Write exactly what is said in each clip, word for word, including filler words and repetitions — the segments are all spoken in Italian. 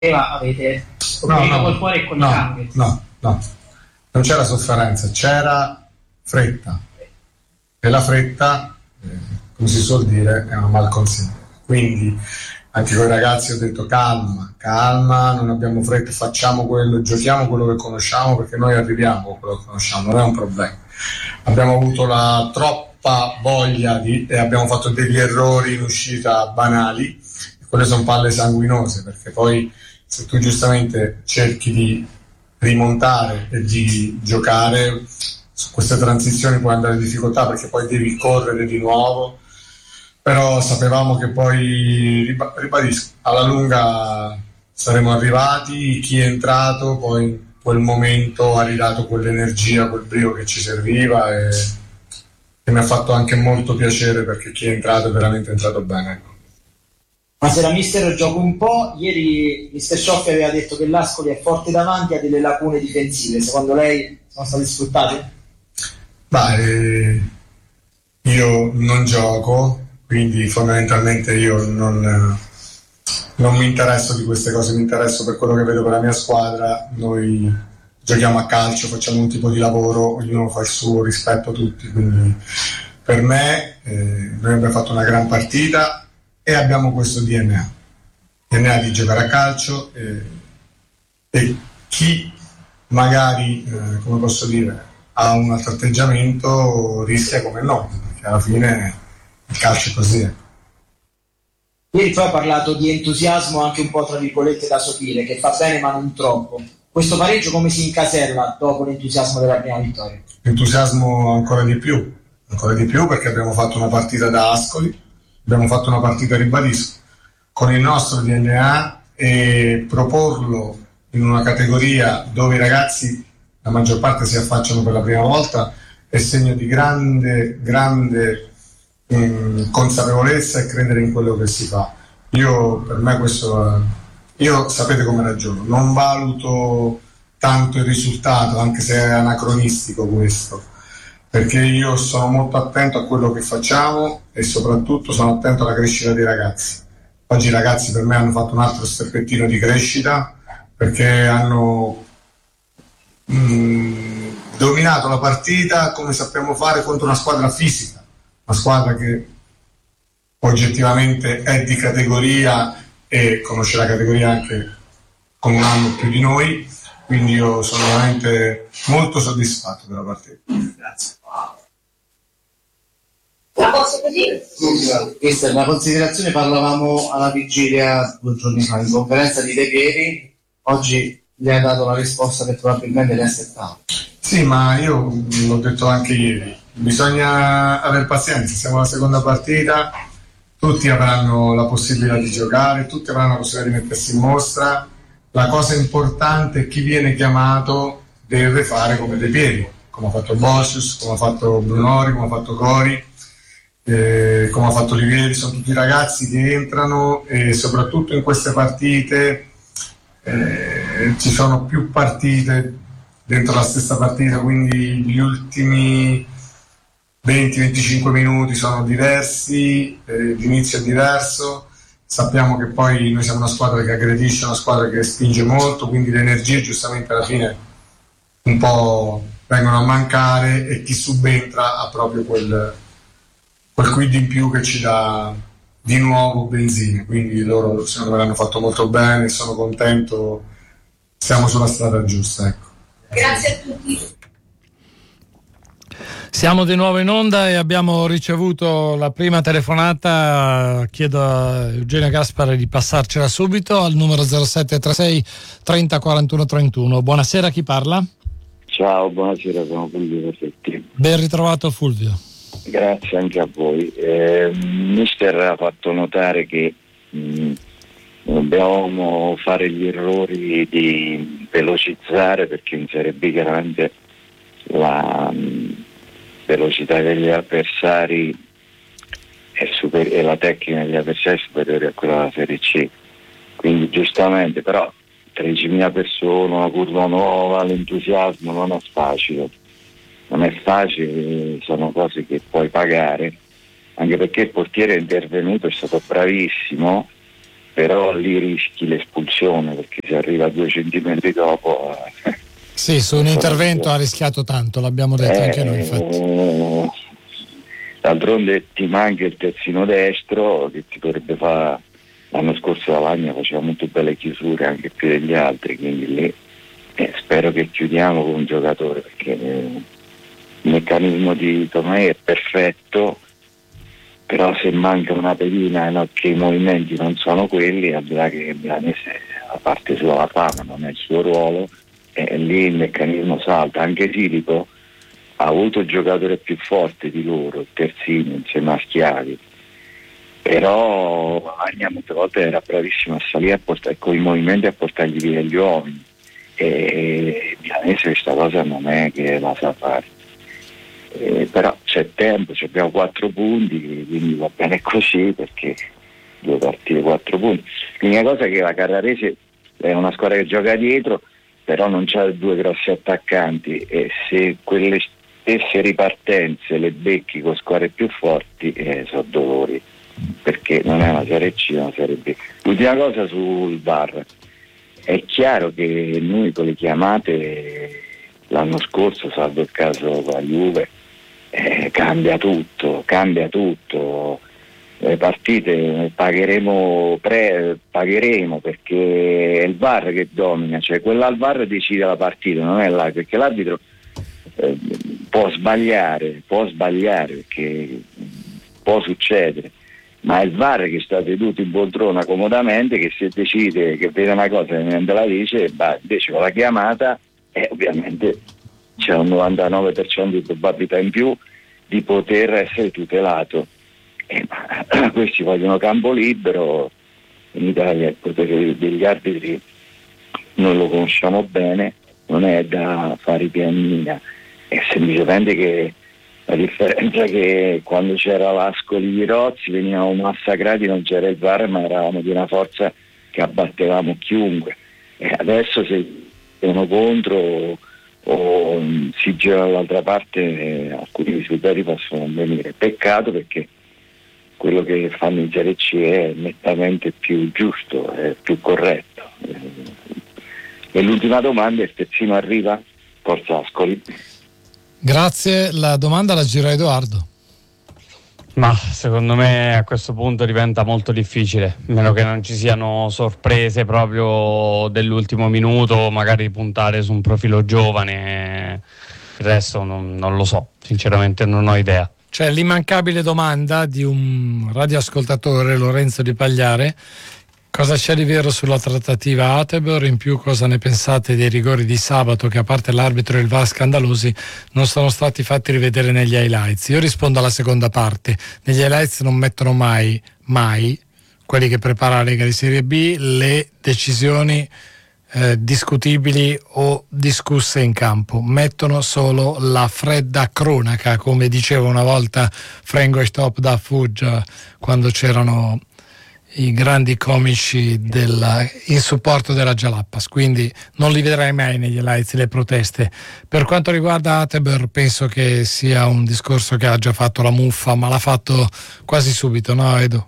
avete operato no, col cuore e con no, i sangue. No, no, non c'era sofferenza, c'era fretta. E la fretta, eh, come si suol dire, è un mal consiglio. Quindi anche con i ragazzi ho detto calma, calma, non abbiamo fretta, facciamo quello, giochiamo quello che conosciamo, perché noi arriviamo a quello che conosciamo, non è un problema. Abbiamo avuto la troppa voglia di, e abbiamo fatto degli errori in uscita banali, e quelle sono palle sanguinose, perché poi se tu giustamente cerchi di rimontare e di giocare, su queste transizioni puoi andare in difficoltà perché poi devi correre di nuovo, però sapevamo che poi, ribadisco, alla lunga saremmo arrivati, chi è entrato poi in quel momento ha ridato quell'energia, quel brio che ci serviva, e, e mi ha fatto anche molto piacere perché chi è entrato è veramente entrato bene. Buonasera mister, gioco un po'. Ieri mister Cioffi aveva detto che l'Ascoli è forte davanti, ha delle lacune difensive, secondo lei sono state sfruttate? Beh, io non gioco, quindi fondamentalmente io non, non mi interesso di queste cose, mi interesso per quello che vedo per la mia squadra. Noi giochiamo a calcio, facciamo un tipo di lavoro, ognuno fa il suo, rispetto tutti, quindi per me eh, noi abbiamo fatto una gran partita e abbiamo questo D N A, D N A di giocare a calcio, e, e chi magari, eh, come posso dire, ha un altro atteggiamento rischia come no, perché alla fine il calcio è così. Ieri poi ha parlato di entusiasmo anche un po' tra virgolette da sopire, che fa bene ma non troppo. Questo pareggio come si incasella dopo l'entusiasmo della prima vittoria? Entusiasmo ancora di più, ancora di più perché abbiamo fatto una partita da Ascoli, abbiamo fatto una partita, ribadisco, con il nostro D N A, e proporlo in una categoria dove i ragazzi, la maggior parte, si affacciano per la prima volta è segno di grande, grande mh, consapevolezza e credere in quello che si fa. Io, per me questo, io sapete come ragiono, non valuto tanto il risultato, anche se è anacronistico questo, perché io sono molto attento a quello che facciamo e soprattutto sono attento alla crescita dei ragazzi. Oggi i ragazzi per me hanno fatto un altro steppettino di crescita perché hanno mh, dominato la partita come sappiamo fare contro una squadra fisica, una squadra che oggettivamente è di categoria e conosce la categoria anche con un anno più di noi, quindi io sono veramente molto soddisfatto della partita. Grazie. Questa è una considerazione, parlavamo alla vigilia due giorni fa in conferenza di De Pieri, oggi le ha dato la risposta che probabilmente le aspettava. Sì, ma io l'ho detto anche ieri, bisogna avere pazienza, siamo alla seconda partita, tutti avranno la possibilità di giocare, tutti avranno la possibilità di mettersi in mostra, la cosa importante è chi viene chiamato deve fare come De Pieri, come ha fatto Bosius, come ha fatto Brunori, come ha fatto Cori, eh, come ha fatto Olivieri, sono tutti ragazzi che entrano e soprattutto in queste partite eh, ci sono più partite dentro la stessa partita, quindi gli ultimi venti venticinque minuti sono diversi, eh, l'inizio è diverso, sappiamo che poi noi siamo una squadra che aggredisce, una squadra che spinge molto, quindi le energie giustamente alla fine un po' vengono a mancare e chi subentra ha proprio quel, quel quid in più che ci dà di nuovo benzina, quindi loro secondo me l'hanno fatto molto bene, sono contento, siamo sulla strada giusta, ecco. Grazie a tutti. Siamo di nuovo in onda e abbiamo ricevuto la prima telefonata. Chiedo a Eugenio Gaspare di passarcela subito al numero zero sette tre sei trenta quarantuno trentuno. Buonasera, chi parla? Ciao, buonasera, sono Fulvio Rossetti. Ben ritrovato Fulvio. Grazie anche a voi. Eh, mister ha fatto notare che mh, dobbiamo fare gli errori di velocizzare, perché in Serie B chiaramente la mh, velocità degli avversari è super- e la tecnica degli avversari è superiore a quella della Serie C, quindi giustamente, però tredicimila persone, una curva nuova, l'entusiasmo non è facile, non è facile, sono cose che puoi pagare, anche perché il portiere è intervenuto, è stato bravissimo, però lì rischi l'espulsione, perché se arriva due centimetri dopo eh, sì, su un intervento ha rischiato tanto, l'abbiamo detto eh, anche noi infatti. Eh, d'altronde ti manca il terzino destro che ti dovrebbe fare. L'anno scorso Lavagna faceva molto belle chiusure, anche più degli altri, quindi lì eh, spero che chiudiamo con un giocatore, perché eh, il meccanismo di Tomei è perfetto, però se manca una pedina e no, che i movimenti non sono quelli, al di là che il milanese a parte sua la fama, non è il suo ruolo, e eh, lì il meccanismo salta. Anche Sirico ha avuto il giocatore più forte di loro, il terzino, insieme a Schiavi, però Lavagna molte volte era bravissimo a salire a portare, con i movimenti a portargli via gli uomini, e il milanese questa cosa non è che la sa fare. Eh, però c'è tempo, abbiamo quattro punti, quindi va bene così, perché due partite, quattro punti. L'unica cosa è che la Carrarese è una squadra che gioca dietro, però non c'ha due grossi attaccanti, e se quelle stesse ripartenze le becchi con squadre più forti eh, sono dolori, perché non è una Serie C, è una Serie B. L'ultima cosa sul V A R: è chiaro che noi con le chiamate l'anno scorso, salvo il caso con la Juve, eh, cambia tutto, cambia tutto. Le partite pagheremo, pre, pagheremo perché è il V A R che domina, cioè quella al V A R decide la partita, non è là, perché l'arbitro eh, può sbagliare, può sbagliare perché può succedere, ma è il V A R che sta seduto in poltrona comodamente, che se decide, che vede una cosa e non te la dice, bah, invece con la chiamata eh, ovviamente c'è un novantanove per cento di probabilità in più di poter essere tutelato. Eh, ma questi vogliono campo libero. In Italia il potere degli arbitri non lo conosciamo bene, non è da fare pianina, è semplicemente che la differenza è che quando c'era l'Ascoli di Rozzi venivamo massacrati, non c'era il V A R, ma eravamo di una forza che abbattevamo chiunque, e adesso se sono contro o, o si gira dall'altra parte eh, alcuni risultati possono venire. Peccato, perché quello che fanno in Serie C è nettamente più giusto, è più corretto. E l'ultima domanda: il terzino arriva? Forza Ascoli. Grazie, la domanda la gira Edoardo. Ma secondo me a questo punto diventa molto difficile, a meno che non ci siano sorprese proprio dell'ultimo minuto, magari puntare su un profilo giovane, il resto non, non lo so, sinceramente non ho idea. C'è l'immancabile domanda di un radioascoltatore, Lorenzo Di Pagliare: cosa c'è di vero sulla trattativa Atebor? In più, cosa ne pensate dei rigori di sabato che, a parte l'arbitro e il V A R scandalosi, non sono stati fatti rivedere negli highlights? Io rispondo alla seconda parte. Negli highlights non mettono mai, mai, quelli che prepara la Lega di Serie B, le decisioni eh, discutibili o discusse in campo. Mettono solo la fredda cronaca, come diceva una volta Franco Stop da Fuggia quando c'erano i grandi comici della, in supporto della Jalappas, quindi non li vedrai mai negli highlights le proteste. Per quanto riguarda Atebor, penso che sia un discorso che ha già fatto la muffa, ma l'ha fatto quasi subito, no Edo?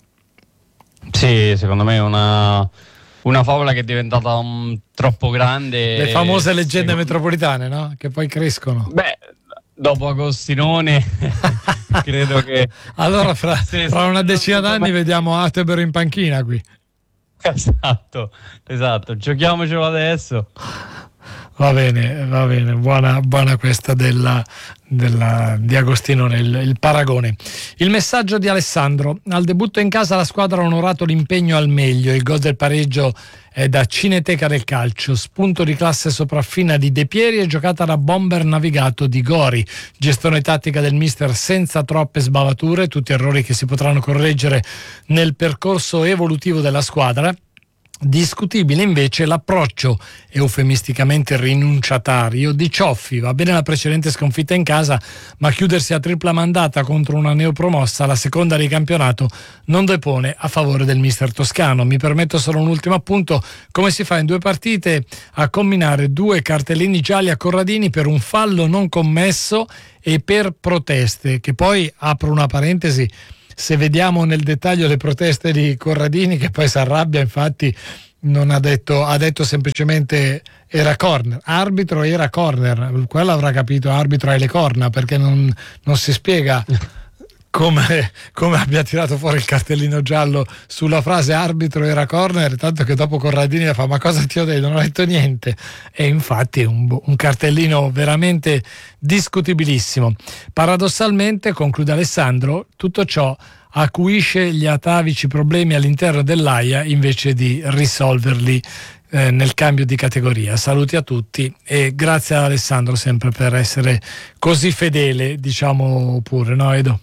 Sì, secondo me è una, una favola che è diventata um, troppo grande. Le famose leggende secondo... metropolitane, no? Che poi crescono. Beh, dopo Agostinone credo che allora fra, fra una decina d'anni vediamo Atebor in panchina qui. Esatto, esatto, giochiamocelo adesso. Va bene, va bene, buona, buona questa della, della, di Agostinone, il, il paragone. Il messaggio di Alessandro: al debutto in casa la squadra ha onorato l'impegno al meglio, il gol del pareggio è da Cineteca del calcio, spunto di classe sopraffina di De Pieri e giocata da bomber navigato di Gori, gestione tattica del mister senza troppe sbavature, tutti errori che si potranno correggere nel percorso evolutivo della squadra. Discutibile invece l'approccio eufemisticamente rinunciatario di Cioffi. Va bene la precedente sconfitta in casa, ma chiudersi a tripla mandata contro una neopromossa, la seconda di campionato, non depone a favore del mister toscano. Mi permetto solo un ultimo appunto: come si fa in due partite a combinare due cartellini gialli a Corradini per un fallo non commesso e per proteste, che poi, apro una parentesi, se vediamo nel dettaglio le proteste di Corradini, che poi si arrabbia, infatti non ha detto, ha detto semplicemente era corner, arbitro era corner, quello avrà capito arbitro hai le corna, perché non, non si spiega come, come abbia tirato fuori il cartellino giallo sulla frase arbitro era corner, tanto che dopo Corradini fa ma cosa ti ho detto, non ho detto niente, e infatti un, un cartellino veramente discutibilissimo. Paradossalmente, conclude Alessandro, tutto ciò acuisce gli atavici problemi all'interno dell'Aia invece di risolverli eh, nel cambio di categoria. Saluti a tutti e grazie a Alessandro sempre per essere così fedele, diciamo pure, no Edo?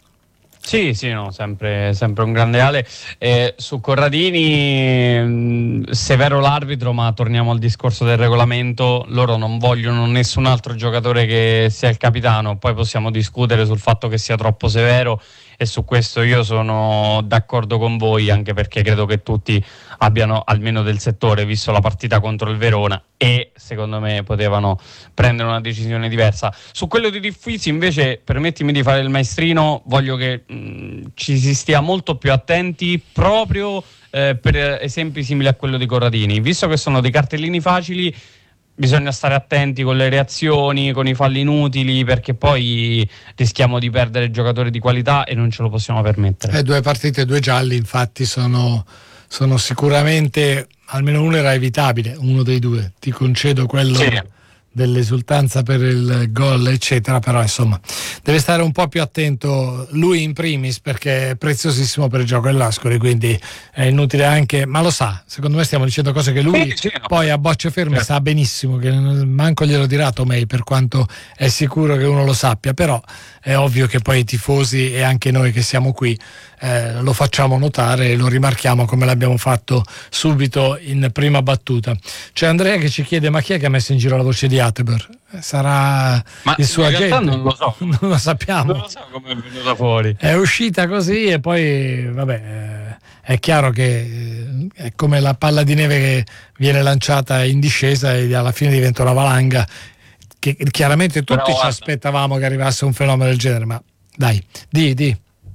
Sì, sì, no, sempre, sempre un grande Ale. Eh, su Corradini, mh, severo l'arbitro, ma torniamo al discorso del regolamento. Loro non vogliono nessun altro giocatore che sia il capitano. Poi possiamo discutere sul fatto che sia troppo severo, e su questo io sono d'accordo con voi, anche perché credo che tutti abbiano, almeno del settore, visto la partita contro il Verona e secondo me potevano prendere una decisione diversa. Su quello di Diffisi invece, permettimi di fare il maestrino, voglio che mh, ci si stia molto più attenti proprio eh, per esempi simili a quello di Corradini, visto che sono dei cartellini facili. Bisogna stare attenti con le reazioni, con i falli inutili, perché poi rischiamo di perdere giocatori di qualità e non ce lo possiamo permettere. Eh, due partite, due gialli, infatti sono, sono sicuramente, almeno uno era evitabile, uno dei due, ti concedo quello sì. dell'esultanza per il gol eccetera, però insomma deve stare un po' più attento lui in primis, perché è preziosissimo per il gioco dell'Ascoli, quindi è inutile anche, ma lo sa, secondo me stiamo dicendo cose che lui sì, sì, no. poi a bocce ferme sì. sa benissimo, che manco glielo dirà Tomei, per quanto è sicuro che uno lo sappia, però è ovvio che poi i tifosi e anche noi che siamo qui eh, lo facciamo notare e lo rimarchiamo, come l'abbiamo fatto subito in prima battuta. C'è Andrea che ci chiede ma chi è che ha messo in giro la voce di Atteber? Sarà ma il suo agente? Non lo so, non lo sappiamo, non lo so come è venuta fuori, è uscita così e poi vabbè eh, è chiaro che eh, è come la palla di neve che viene lanciata in discesa e alla fine diventa una valanga, che chiaramente tutti Però, ci guarda. aspettavamo che arrivasse un fenomeno del genere, ma dai, di, di.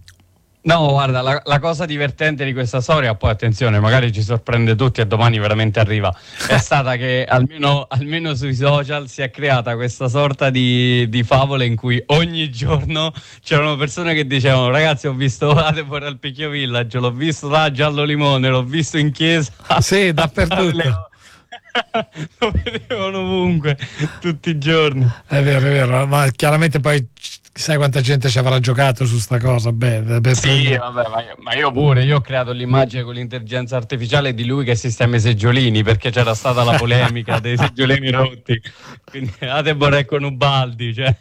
No, guarda, la, la cosa divertente di questa storia, poi attenzione, magari ci sorprende tutti e domani veramente arriva, è stata che almeno, almeno sui social si è creata questa sorta di, di favola in cui ogni giorno c'erano persone che dicevano ragazzi ho visto Atebor al Picchio Village, l'ho visto da Giallo Limone, l'ho visto in chiesa. Sì, dappertutto. Lo vedevano ovunque, tutti i giorni. È vero, è vero, ma chiaramente poi sai quanta gente ci avrà giocato su sta cosa. Beh, per sì, per... vabbè, ma io, ma io pure, io ho creato l'immagine con l'intelligenza artificiale di lui che sistema i seggiolini, perché c'era stata la polemica dei seggiolini rotti, quindi Atebor è con Ubaldi, cioè.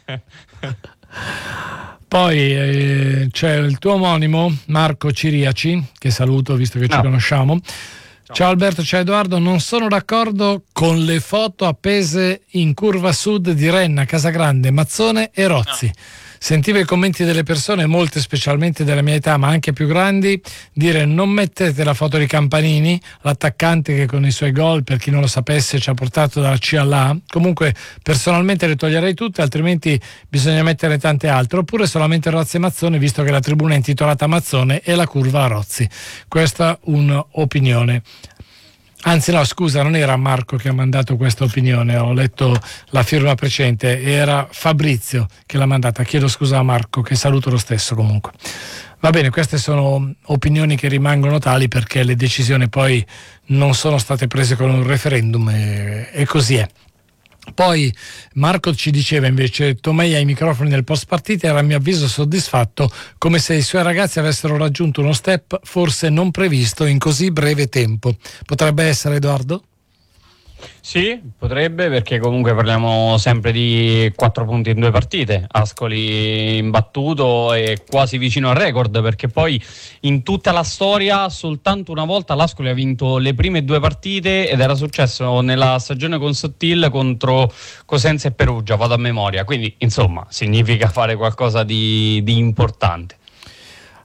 Poi eh, c'è il tuo omonimo Marco Ciriaci, che saluto visto che no. ci conosciamo. Ciao Alberto, ciao Edoardo, non sono d'accordo con le foto appese in curva sud di Renna, Casagrande, Mazzone e Rozzi. No. Sentivo i commenti delle persone, molte specialmente della mia età ma anche più grandi, dire non mettete la foto di Campanini, l'attaccante che con i suoi gol, per chi non lo sapesse, ci ha portato dalla C all'A. Comunque personalmente le toglierei tutte, altrimenti bisogna mettere tante altre, oppure solamente Rozzi e Mazzone, visto che la tribuna è intitolata Mazzone e la curva a Rozzi. Questa è un'opinione. Anzi no, scusa, non era Marco che ha mandato questa opinione, ho letto la firma precedente, era Fabrizio che l'ha mandata, chiedo scusa a Marco, che saluto lo stesso comunque. Va bene, queste sono opinioni che rimangono tali perché le decisioni poi non sono state prese con un referendum e, e così è. Poi Marco ci diceva invece Tomei ai microfoni del post partita era a mio avviso soddisfatto, come se i suoi ragazzi avessero raggiunto uno step forse non previsto in così breve tempo. Potrebbe essere, Edoardo? Sì, potrebbe, perché comunque parliamo sempre di quattro punti in due partite, Ascoli imbattuto e quasi vicino al record, perché poi in tutta la storia soltanto una volta l'Ascoli ha vinto le prime due partite ed era successo nella stagione con Sottil contro Cosenza e Perugia, vado a memoria, quindi insomma significa fare qualcosa di, di importante.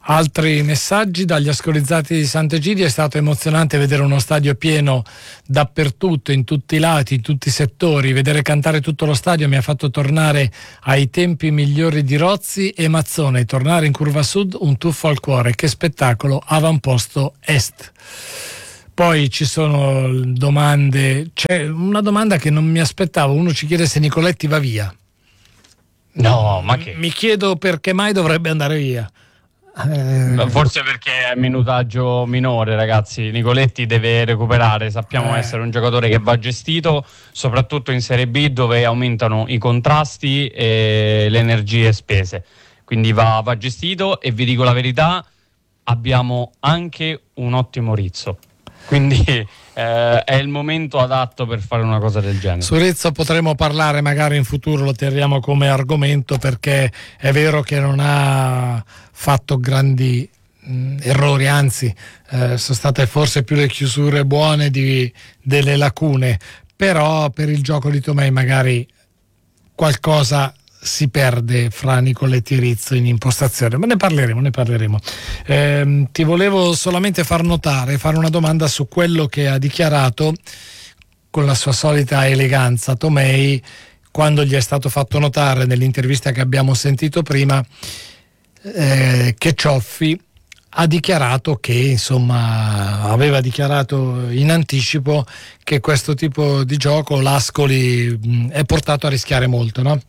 Altri messaggi dagli ascolizzati di Sant'Egidio: è stato emozionante vedere uno stadio pieno dappertutto, in tutti i lati, in tutti i settori. Vedere cantare tutto lo stadio mi ha fatto tornare ai tempi migliori di Rozzi e Mazzone. Tornare in curva sud, un tuffo al cuore. Che spettacolo, avamposto est. Poi ci sono domande, c'è una domanda che non mi aspettavo. Uno ci chiede se Nicoletti va via. No, ma che? Mi chiedo perché mai dovrebbe andare via. Eh... Forse perché è minutaggio minore, ragazzi. Nicoletti deve recuperare. Sappiamo eh. essere un giocatore che va gestito, soprattutto in Serie B, dove aumentano i contrasti e le energie spese. Quindi va, va gestito, e vi dico la verità, abbiamo anche un ottimo Rizzo. Quindi eh, è il momento adatto per fare una cosa del genere. Su Rizzo potremo parlare magari in futuro, lo terremo come argomento, perché è vero che non ha fatto grandi mh, errori, anzi eh, sono state forse più le chiusure buone di, delle lacune, però per il gioco di Tomei magari qualcosa si perde fra Nicoletti e Rizzo in impostazione, ma ne parleremo, ne parleremo. Eh, ti volevo solamente far notare, fare una domanda su quello che ha dichiarato con la sua solita eleganza Tomei quando gli è stato fatto notare nell'intervista che abbiamo sentito prima eh, che Cioffi ha dichiarato che, insomma, aveva dichiarato in anticipo che questo tipo di gioco l'Ascoli mh, è portato a rischiare molto, no?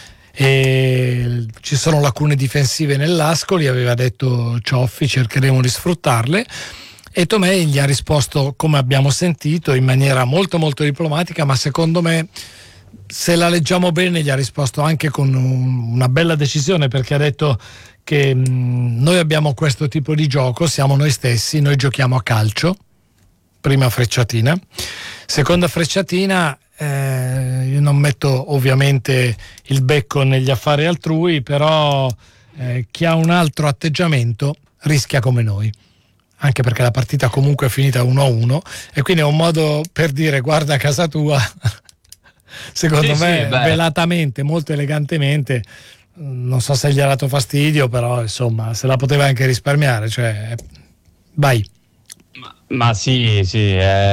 E ci sono lacune difensive nell'Ascoli, aveva detto Cioffi, cercheremo di sfruttarle, e Tomei gli ha risposto, come abbiamo sentito, in maniera molto molto diplomatica, ma secondo me, se la leggiamo bene, gli ha risposto anche con un, una bella decisione, perché ha detto che mh, noi abbiamo questo tipo di gioco, siamo noi stessi, noi giochiamo a calcio, prima frecciatina, seconda frecciatina, eh, io non metto ovviamente il becco negli affari altrui, però eh, chi ha un altro atteggiamento rischia come noi, anche perché la partita comunque è finita uno a uno, e quindi è un modo per dire guarda a casa tua. Secondo sì, me sì, velatamente, molto elegantemente, non so se gli ha dato fastidio, però insomma se la poteva anche risparmiare, cioè vai. Ma, ma sì, sì,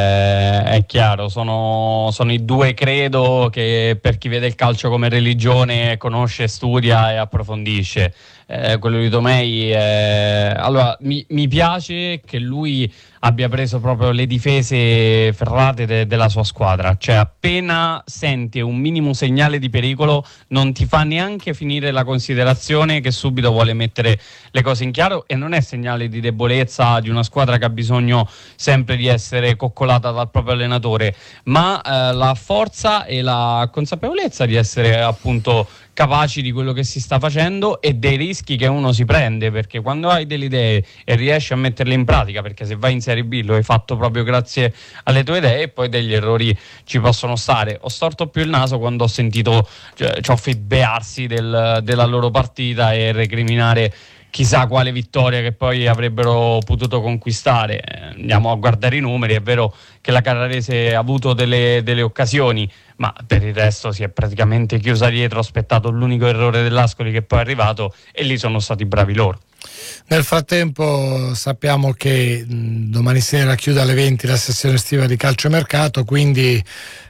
è, è chiaro, sono, sono i due credo che per chi vede il calcio come religione conosce, studia e approfondisce. Eh, quello di Tomei, eh, allora mi, mi piace che lui abbia preso proprio le difese ferrate de, della sua squadra, cioè appena sente un minimo segnale di pericolo non ti fa neanche finire la considerazione, che subito vuole mettere le cose in chiaro, e non è segnale di debolezza di una squadra che ha bisogno sempre di essere coccolata dal proprio allenatore, ma eh, la forza e la consapevolezza di essere appunto capaci di quello che si sta facendo e dei rischi che uno si prende, perché quando hai delle idee e riesci a metterle in pratica, perché se vai in Serie B lo hai fatto proprio grazie alle tue idee, e poi degli errori ci possono stare. Ho storto più il naso quando ho sentito cioè, Cioffi bearsi del, della loro partita e recriminare chissà quale vittoria che poi avrebbero potuto conquistare. Eh, andiamo a guardare i numeri, è vero che la Carrarese ha avuto delle, delle occasioni, ma per il resto si è praticamente chiusa dietro, ha aspettato l'unico errore dell'Ascoli che poi è arrivato, e lì sono stati bravi loro. Nel frattempo sappiamo che mh, domani sera chiude alle venti la sessione estiva di calciomercato, quindi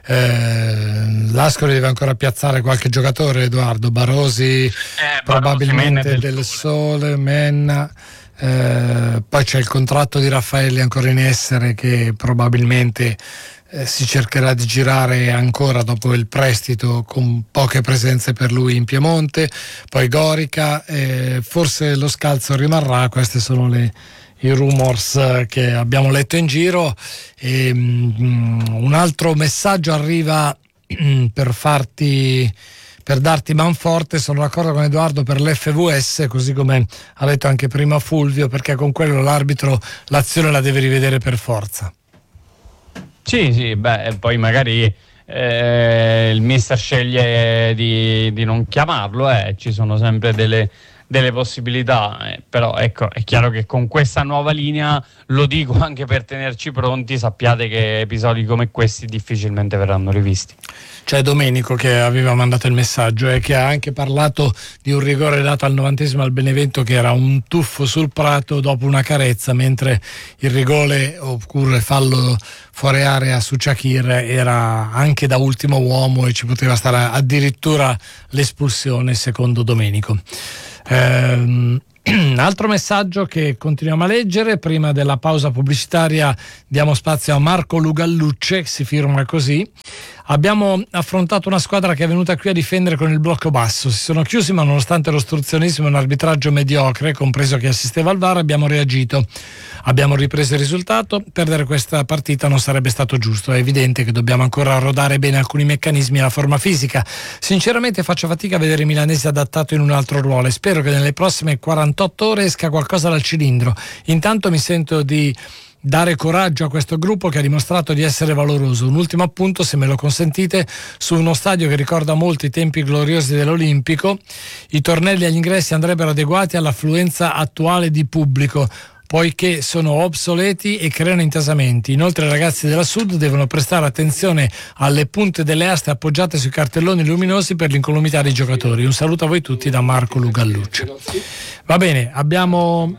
eh, l'Ascoli deve ancora piazzare qualche giocatore, Edoardo Barosi, eh, probabilmente Barosi, del, del Sole, Sole Menna, eh, poi c'è il contratto di Raffaelli ancora in essere che probabilmente eh, si cercherà di girare ancora dopo il prestito, con poche presenze per lui in Piemonte, poi Gorica, eh, forse lo Scalzo rimarrà. Queste sono le i rumors che abbiamo letto in giro. E, um, un altro messaggio arriva um, per farti per darti manforte. Sono d'accordo con Edoardo per l'F V S, così come ha detto anche prima Fulvio, perché con quello l'arbitro l'azione la deve rivedere per forza. Sì, sì, beh, poi magari eh, il mister sceglie di, di non chiamarlo, eh. Ci sono sempre delle, delle possibilità, eh, però ecco, è chiaro che con questa nuova linea, lo dico anche per tenerci pronti, sappiate che episodi come questi difficilmente verranno rivisti. C'è Domenico che aveva mandato il messaggio e che ha anche parlato di un rigore dato al novantesimo al Benevento, che era un tuffo sul prato dopo una carezza, mentre il rigore oppure fallo fuori area su Shaqir era anche da ultimo uomo e ci poteva stare addirittura l'espulsione, secondo Domenico. Ehm, altro messaggio che continuiamo a leggere prima della pausa pubblicitaria. Diamo spazio a Marco Lugallucce, si firma così: abbiamo affrontato una squadra che è venuta qui a difendere con il blocco basso, si sono chiusi, ma nonostante l'ostruzionismo e un arbitraggio mediocre, compreso chi assisteva al V A R, abbiamo reagito, abbiamo ripreso il risultato. Perdere questa partita non sarebbe stato giusto, è evidente che dobbiamo ancora rodare bene alcuni meccanismi e la forma fisica. Sinceramente faccio fatica a vedere i milanesi adattato in un altro ruolo e spero che nelle prossime quarantotto ore esca qualcosa dal cilindro. Intanto mi sento di dare coraggio a questo gruppo che ha dimostrato di essere valoroso. Un ultimo appunto, se me lo consentite, su uno stadio che ricorda molto i tempi gloriosi dell'Olimpico. I tornelli agli ingressi andrebbero adeguati all'affluenza attuale di pubblico, poiché sono obsoleti e creano intasamenti. Inoltre i ragazzi della Sud devono prestare attenzione alle punte delle aste appoggiate sui cartelloni luminosi per l'incolumità dei giocatori. Un saluto a voi tutti da Marco Lugallucci. Va bene, abbiamo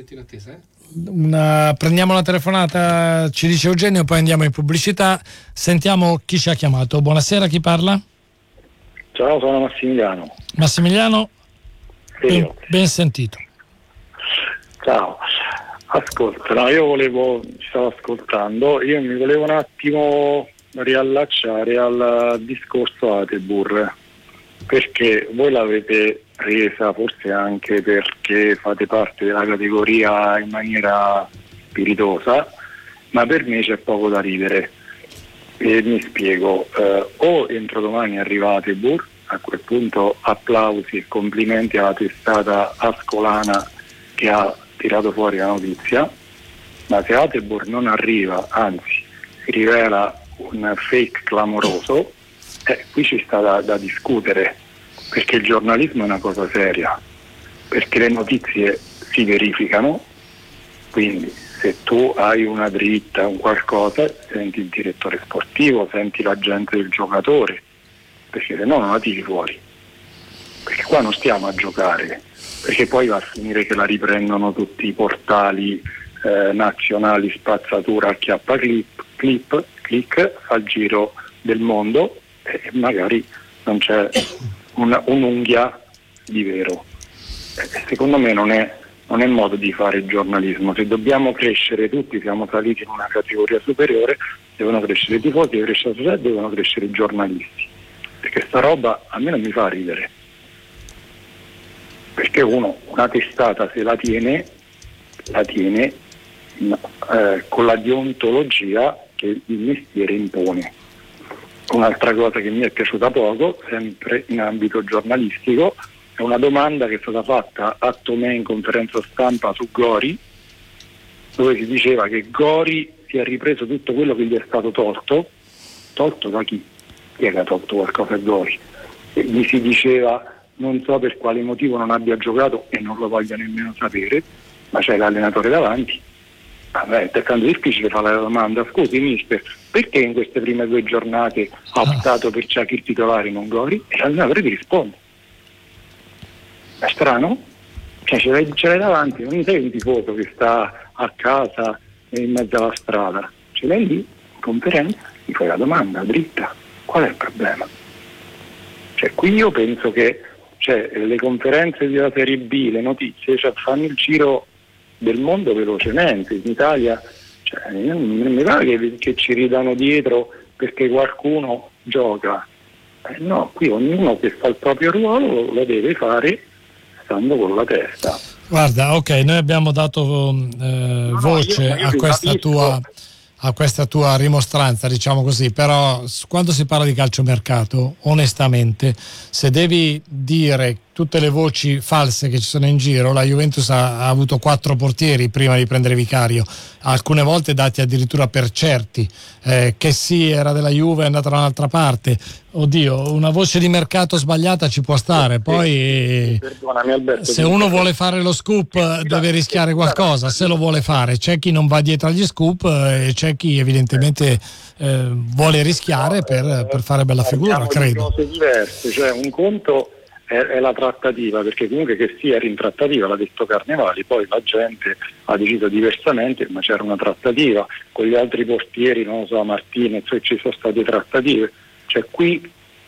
una, prendiamo la telefonata, ci dice Eugenio, poi andiamo in pubblicità. Sentiamo chi ci ha chiamato. Buonasera, chi parla? Ciao, sono Massimiliano. Massimiliano, ben, ben sentito. Ciao, ascolta, no, io volevo, stavo ascoltando, io mi volevo un attimo riallacciare al discorso Atebur, perché voi l'avete presa forse anche perché fate parte della categoria in maniera spiritosa, ma per me c'è poco da ridere e mi spiego. Eh, o entro domani arriva Atebur, a quel punto applausi e complimenti alla testata ascolana che ha tirato fuori la notizia, ma se Atebur non arriva, anzi si rivela un fake clamoroso, eh, qui ci sta da, da discutere, perché il giornalismo è una cosa seria, perché le notizie si verificano, quindi se tu hai una dritta, un qualcosa, senti il direttore sportivo, senti l'agente del giocatore, perché se no non la tiri fuori, perché qua non stiamo a giocare, perché poi va a finire che la riprendono tutti i portali eh, nazionali, spazzatura, acchiappa clip, clip, click, fa il giro del mondo e magari non c'è una, un'unghia di vero. E secondo me non è, non è modo di fare giornalismo. Se dobbiamo crescere tutti, siamo saliti in una categoria superiore, devono crescere i tifosi, deve crescere la società, devono crescere i giornalisti, perché sta roba a me non mi fa ridere. Perché uno, una testata se la tiene, la tiene eh, con la deontologia che il mestiere impone. Un'altra cosa che mi è piaciuta poco, sempre in ambito giornalistico, è una domanda che è stata fatta a Tomè in conferenza stampa su Gori, dove si diceva che Gori si è ripreso tutto quello che gli è stato tolto. Tolto da chi? Chi è che ha tolto qualcosa a Gori? E gli si diceva: non so per quale motivo non abbia giocato e non lo voglio nemmeno sapere, ma c'è l'allenatore davanti. Vabbè, è tanto difficile fare la domanda: scusi mister, perché in queste prime due giornate ha optato per Shaqir titolare non Gori? E l'allenatore ti risponde. È strano? Cioè ce l'hai, ce l'hai davanti, non sei un tifoso che sta a casa in mezzo alla strada, ce l'hai lì in conferenza, mi fai la domanda dritta, qual è il problema? Cioè qui io penso che cioè, le conferenze della Serie B, le notizie, cioè, fanno il giro del mondo velocemente. In Italia cioè, non mi pare che, che ci ridano dietro perché qualcuno gioca. Eh, no, qui ognuno che fa il proprio ruolo lo deve fare stando con la testa. Guarda, ok, noi abbiamo dato eh, no, voce io, io a questa tua a questa tua rimostranza, diciamo così, però quando si parla di calciomercato, onestamente, se devi dire tutte le voci false che ci sono in giro, la Juventus ha, ha avuto quattro portieri prima di prendere Vicario, alcune volte dati addirittura per certi, eh, che sì, era della Juve, è andata da un'altra parte. Oddio, una voce di mercato sbagliata ci può stare, poi Perdonami, Alberto, se uno vuole fare lo scoop deve rischiare qualcosa, se lo vuole fare. C'è chi non va dietro agli scoop e c'è chi evidentemente eh, vuole rischiare per, per fare bella figura, credo. Cose diverse, cioè un conto è, è la trattativa, perché comunque che sia era in trattativa, l'ha detto Carnevali, poi la gente ha deciso diversamente, ma c'era una trattativa con gli altri portieri, non lo so, Martinez, cioè ci sono state trattative. Cioè qui,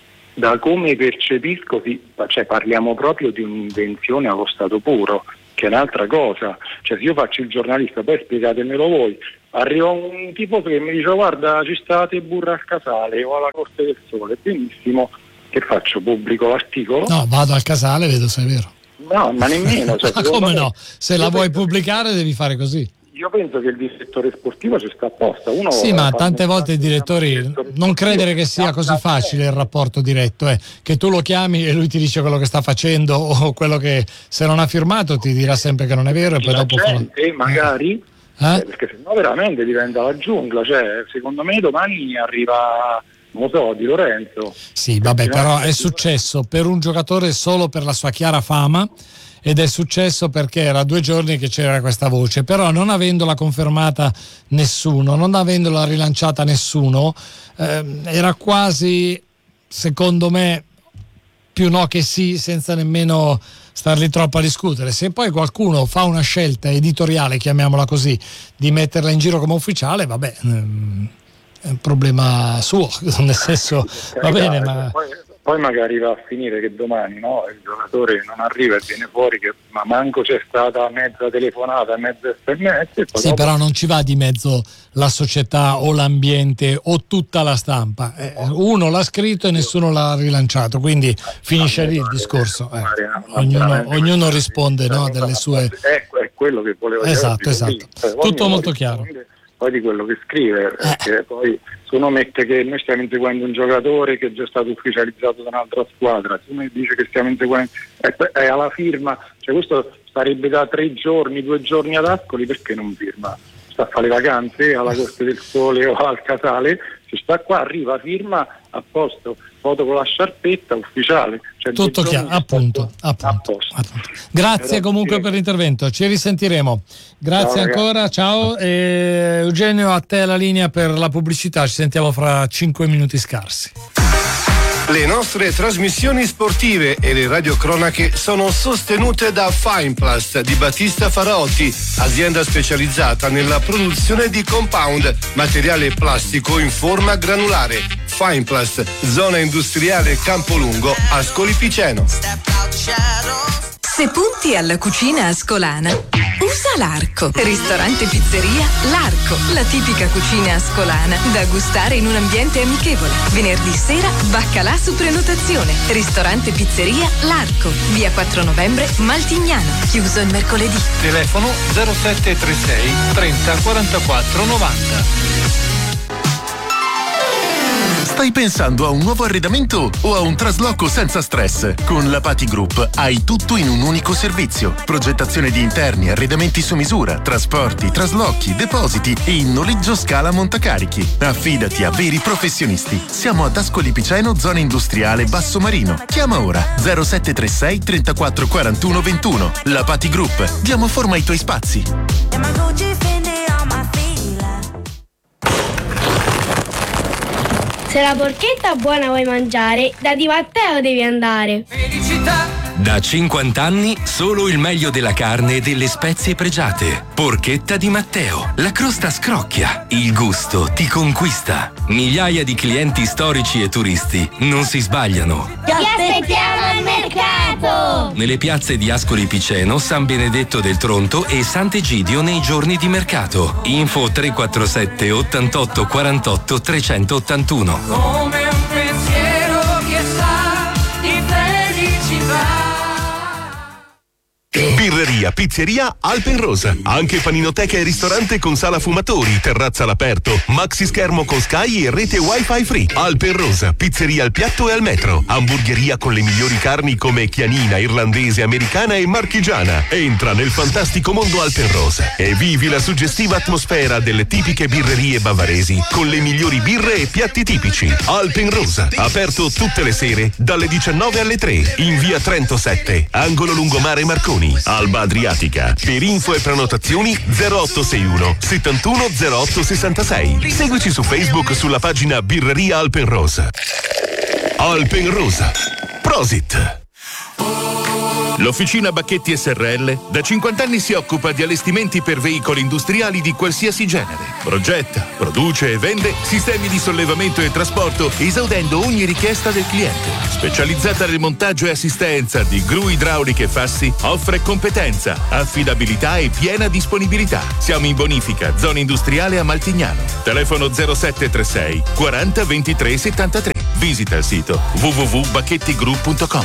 da come percepisco, sì, cioè parliamo proprio di un'invenzione allo stato puro, che è un'altra cosa. Cioè se io faccio il giornalista, poi spiegatemelo voi, arriva un tipo che mi dice guarda ci state burra al Casale o alla Corte del Sole, benissimo, che faccio? Pubblico l'articolo? No, vado al Casale, vedo se è vero. No, ma nemmeno. Cioè, ma come me, no? Se la vuoi pubblicare devi fare così. Io penso che il direttore sportivo ci sta apposta. Uno sì, ma tante volte i direttori, non credere che sia così facile il rapporto diretto, eh, che tu lo chiami e lui ti dice quello che sta facendo o quello che se non ha firmato ti dirà sempre che non è vero e poi la dopo gente, fa... magari eh? Eh, perché sennò veramente diventa la giungla, cioè secondo me domani arriva, non lo so, Di Lorenzo. Sì, vabbè, però è successo per un giocatore solo per la sua chiara fama, ed è successo perché era due giorni che c'era questa voce, però non avendola confermata nessuno, non avendola rilanciata nessuno, ehm, era quasi, secondo me, più no che sì, senza nemmeno starli troppo a discutere. Se poi qualcuno fa una scelta editoriale, chiamiamola così, di metterla in giro come ufficiale, vabbè, ehm, è un problema suo, nel senso, va bene, ma... Poi, poi magari va a finire che domani, no, il giocatore non arriva e viene fuori che ma manco c'è stata mezza telefonata, mezza sms. E poi sì, dopo... però non ci va di mezzo la società o l'ambiente o tutta la stampa. Eh, uno l'ha scritto e nessuno l'ha rilanciato, quindi finisce lì il discorso. Eh. Ognuno, ognuno risponde, no, delle sue... Ecco, è quello che volevo dire. Esatto, esatto. Tutto molto chiaro. Poi di quello che scrive, perché eh. poi se uno mette che noi stiamo inseguendo un giocatore che è già stato ufficializzato da un'altra squadra, se uno dice che stiamo inseguendo è, è alla firma, cioè questo sarebbe da tre giorni, due giorni ad Ascoli, perché non firma? Sta a fare le vacanze alla Corte del Sole o al Casale, se sta qua arriva, firma, a posto, foto con la sciarpetta, ufficiale. Cioè tutto chiaro, appunto, appunto, appunto. Grazie Però, comunque sì. per l'intervento, ci risentiremo. Grazie ciao, ancora, ragazzi. Ciao. E Eugenio, a te la linea per la pubblicità, ci sentiamo fra cinque minuti scarsi. Le nostre trasmissioni sportive e le radiocronache sono sostenute da Fineplast di Battista Faraotti, azienda specializzata nella produzione di compound, materiale plastico in forma granulare. Fineplast, zona industriale Campolungo, Ascoli Piceno. Se punti alla cucina ascolana, usa l'Arco. Ristorante Pizzeria L'Arco, la tipica cucina ascolana da gustare in un ambiente amichevole. Venerdì sera, baccalà su prenotazione. Ristorante Pizzeria L'Arco, via quattro novembre, Maltignano. Chiuso il mercoledì. Telefono zero sette tre sei trenta quarantaquattro novanta. Stai pensando a un nuovo arredamento o a un trasloco senza stress? Con la Pati Group hai tutto in un unico servizio. Progettazione di interni, arredamenti su misura, trasporti, traslochi, depositi e in noleggio scala montacarichi. Affidati a veri professionisti. Siamo ad Ascoli Piceno, zona industriale Basso Marino. Chiama ora zero sette tre sei trentaquattro quarantuno ventuno. La Pati Group. Diamo forma ai tuoi spazi. Se la porchetta buona vuoi mangiare, da Di Matteo devi andare. Felicità! Da cinquanta anni solo il meglio della carne e delle spezie pregiate. Porchetta Di Matteo. La crosta scrocchia, il gusto ti conquista. Migliaia di clienti storici e turisti non si sbagliano. Ti aspettiamo al mercato! Nelle piazze di Ascoli Piceno, San Benedetto del Tronto e Sant'Egidio nei giorni di mercato. Info tre quattro sette ottantotto quarantotto trecentottantuno. Come un pensiero che sa di felicità. Birreria, pizzeria Alpenrosa. Anche paninoteca e ristorante con sala fumatori, terrazza all'aperto, maxi schermo con Sky e rete wifi free. Alpenrosa, pizzeria al piatto e al metro. Hamburgeria con le migliori carni come chianina, irlandese, americana e marchigiana. Entra nel fantastico mondo Alpenrosa e vivi la suggestiva atmosfera delle tipiche birrerie bavaresi con le migliori birre e piatti tipici. Alpenrosa, aperto tutte le sere dalle diciannove alle tre in via Trento sette, angolo lungomare Marconi, Alba Adriatica. Per info e prenotazioni zero otto sei uno settantuno zero otto sessantasei. Seguici su Facebook sulla pagina Birreria Alpenrosa. Alpenrosa. Prosit. L'Officina Bacchetti S R L da cinquanta anni si occupa di allestimenti per veicoli industriali di qualsiasi genere. Progetta, produce e vende sistemi di sollevamento e trasporto esaudendo ogni richiesta del cliente. Specializzata nel montaggio e assistenza di gru idrauliche e fassi, offre competenza, affidabilità e piena disponibilità. Siamo in bonifica, zona industriale a Maltignano. Telefono zero sette tre sei quaranta ventitré settantatré. Visita il sito w w w punto bacchettigroup punto com.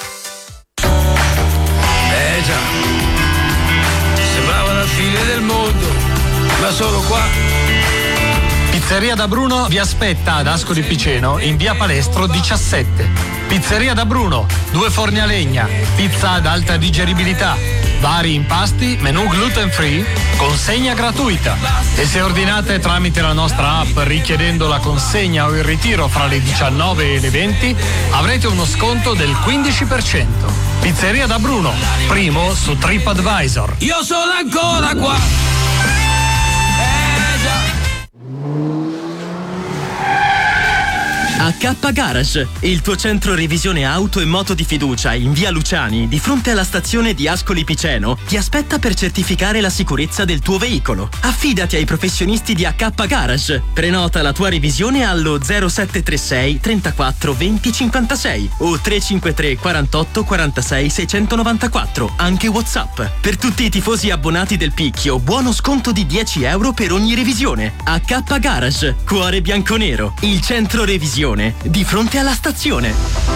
Eh già, sembrava la fine del mondo, ma solo qua. Pizzeria da Bruno vi aspetta ad Ascoli Piceno in via Palestro diciassette. Pizzeria da Bruno, due forni a legna, pizza ad alta digeribilità, vari impasti, menù gluten free, consegna gratuita. E se ordinate tramite la nostra app richiedendo la consegna o il ritiro fra le diciannove e le venti, avrete uno sconto del quindici per cento. Pizzeria da Bruno, primo su TripAdvisor. Io sono ancora qua. A K Garage, il tuo centro revisione auto e moto di fiducia in via Luciani, di fronte alla stazione di Ascoli Piceno, ti aspetta per certificare la sicurezza del tuo veicolo. Affidati ai professionisti di A K Garage. Prenota la tua revisione allo zero sette tre sei trentaquattro venti cinquantasei o tre cinque tre quarantotto quarantasei seicentonovantaquattro, anche WhatsApp. Per tutti i tifosi abbonati del Picchio, buono sconto di dieci euro per ogni revisione. A K Garage, cuore bianconero, il centro revisione di fronte alla stazione.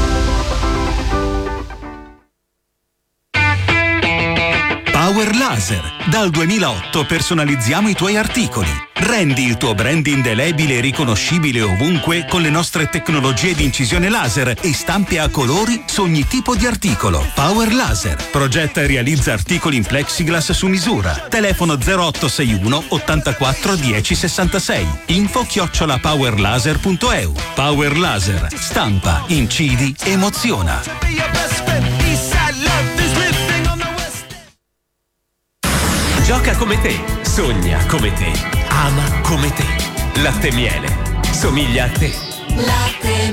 Power Laser. Dal duemilaotto personalizziamo i tuoi articoli. Rendi il tuo brand indelebile e riconoscibile ovunque con le nostre tecnologie di incisione laser e stampe a colori su ogni tipo di articolo. Power Laser. Progetta e realizza articoli in plexiglass su misura. Telefono zero otto sei uno ottantaquattro dieci sessantasei. Info chiocciola powerlaser punto e u. Power Laser. Stampa, incidi, emoziona. Gioca come te, sogna come te, ama come te. Latte Miele, somiglia a te. Latte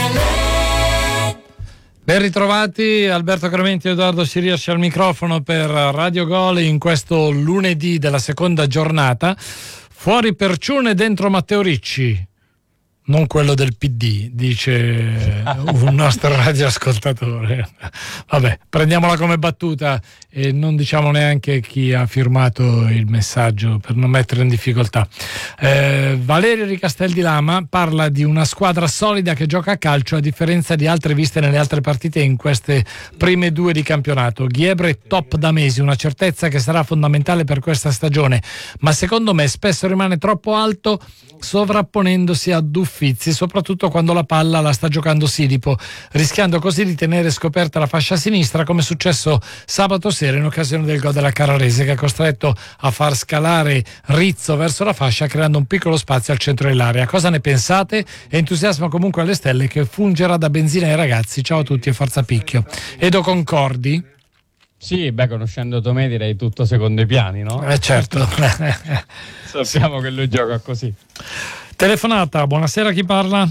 Miele. Ben ritrovati, Alberto Crementi e Edoardo Siriasci al microfono per Radio Gol in questo lunedì della seconda giornata. Fuori Perciune, dentro Matteo Ricci. Non quello del P D, dice un nostro radioascoltatore. Vabbè, prendiamola come battuta e non diciamo neanche chi ha firmato il messaggio per non mettere in difficoltà. Eh, Valerio Ricastel di Lama parla di una squadra solida che gioca a calcio a differenza di altre viste nelle altre partite in queste prime due di campionato. Ghiebre top da mesi, una certezza che sarà fondamentale per questa stagione, ma secondo me spesso rimane troppo alto sovrapponendosi a Uffizi, soprattutto quando la palla la sta giocando Silipo, rischiando così di tenere scoperta la fascia sinistra, come è successo sabato sera in occasione del gol della Carrarese, che ha costretto a far scalare Rizzo verso la fascia creando un piccolo spazio al centro dell'area. Cosa ne pensate? Entusiasmo comunque alle stelle che fungerà da benzina ai ragazzi. Ciao a tutti e forza Picchio. Edo, concordi? Sì, beh, conoscendo Tomè direi tutto secondo i piani, no? Eh certo. Sappiamo che lui gioca così. Telefonata, buonasera, chi parla?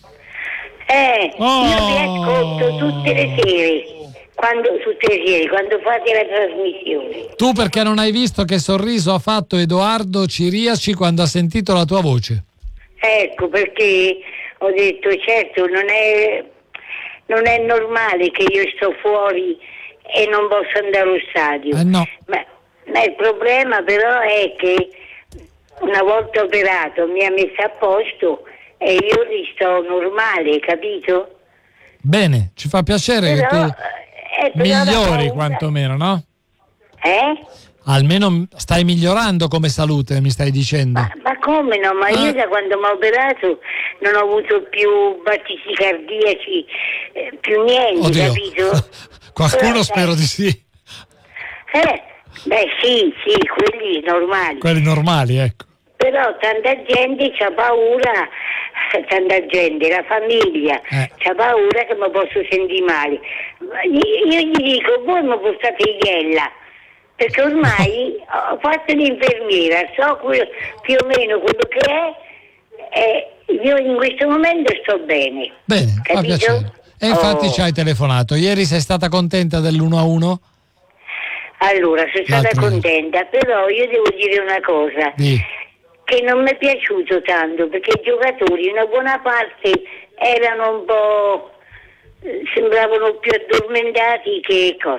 Eh, oh. Io vi ascolto tutte le sere, quando, tutte le sere, quando fate la trasmissione. Tu perché non hai visto che sorriso ha fatto Edoardo Ciriaci quando ha sentito la tua voce? Ecco, perché ho detto, certo, non è, non è normale che io sto fuori e non posso andare allo stadio. Eh no. Ma, ma il problema però è che una volta operato mi ha messo a posto e io sto normale, capito? Bene, ci fa piacere però, che tu eh, migliori quantomeno, no? Eh? Almeno stai migliorando come salute, mi stai dicendo. Ma, ma come no? Ma io da quando mi ho operato non ho avuto più battiti cardiaci, eh, più niente, Oddio. capito? Qualcuno Però, spero eh, di sì. Eh, beh sì, sì, quelli normali. Quelli normali, ecco. Però tanta gente c'ha paura, tanta gente, la famiglia, Eh. c'ha paura che mi posso sentire male. Ma Io, io gli dico, voi mi portate iella, perché ormai ho fatto l'infermiera, so que- più o meno quello che è, e io in questo momento sto bene. Bene, fa capito? piacere. E infatti Oh. ci hai telefonato. Ieri sei stata contenta dell'uno a uno? Allora, sono stata L'altro ieri. contenta, però io devo dire una cosa. Di. Che non mi è piaciuto tanto, perché i giocatori una buona parte erano un po', eh, sembravano più addormentati che, co-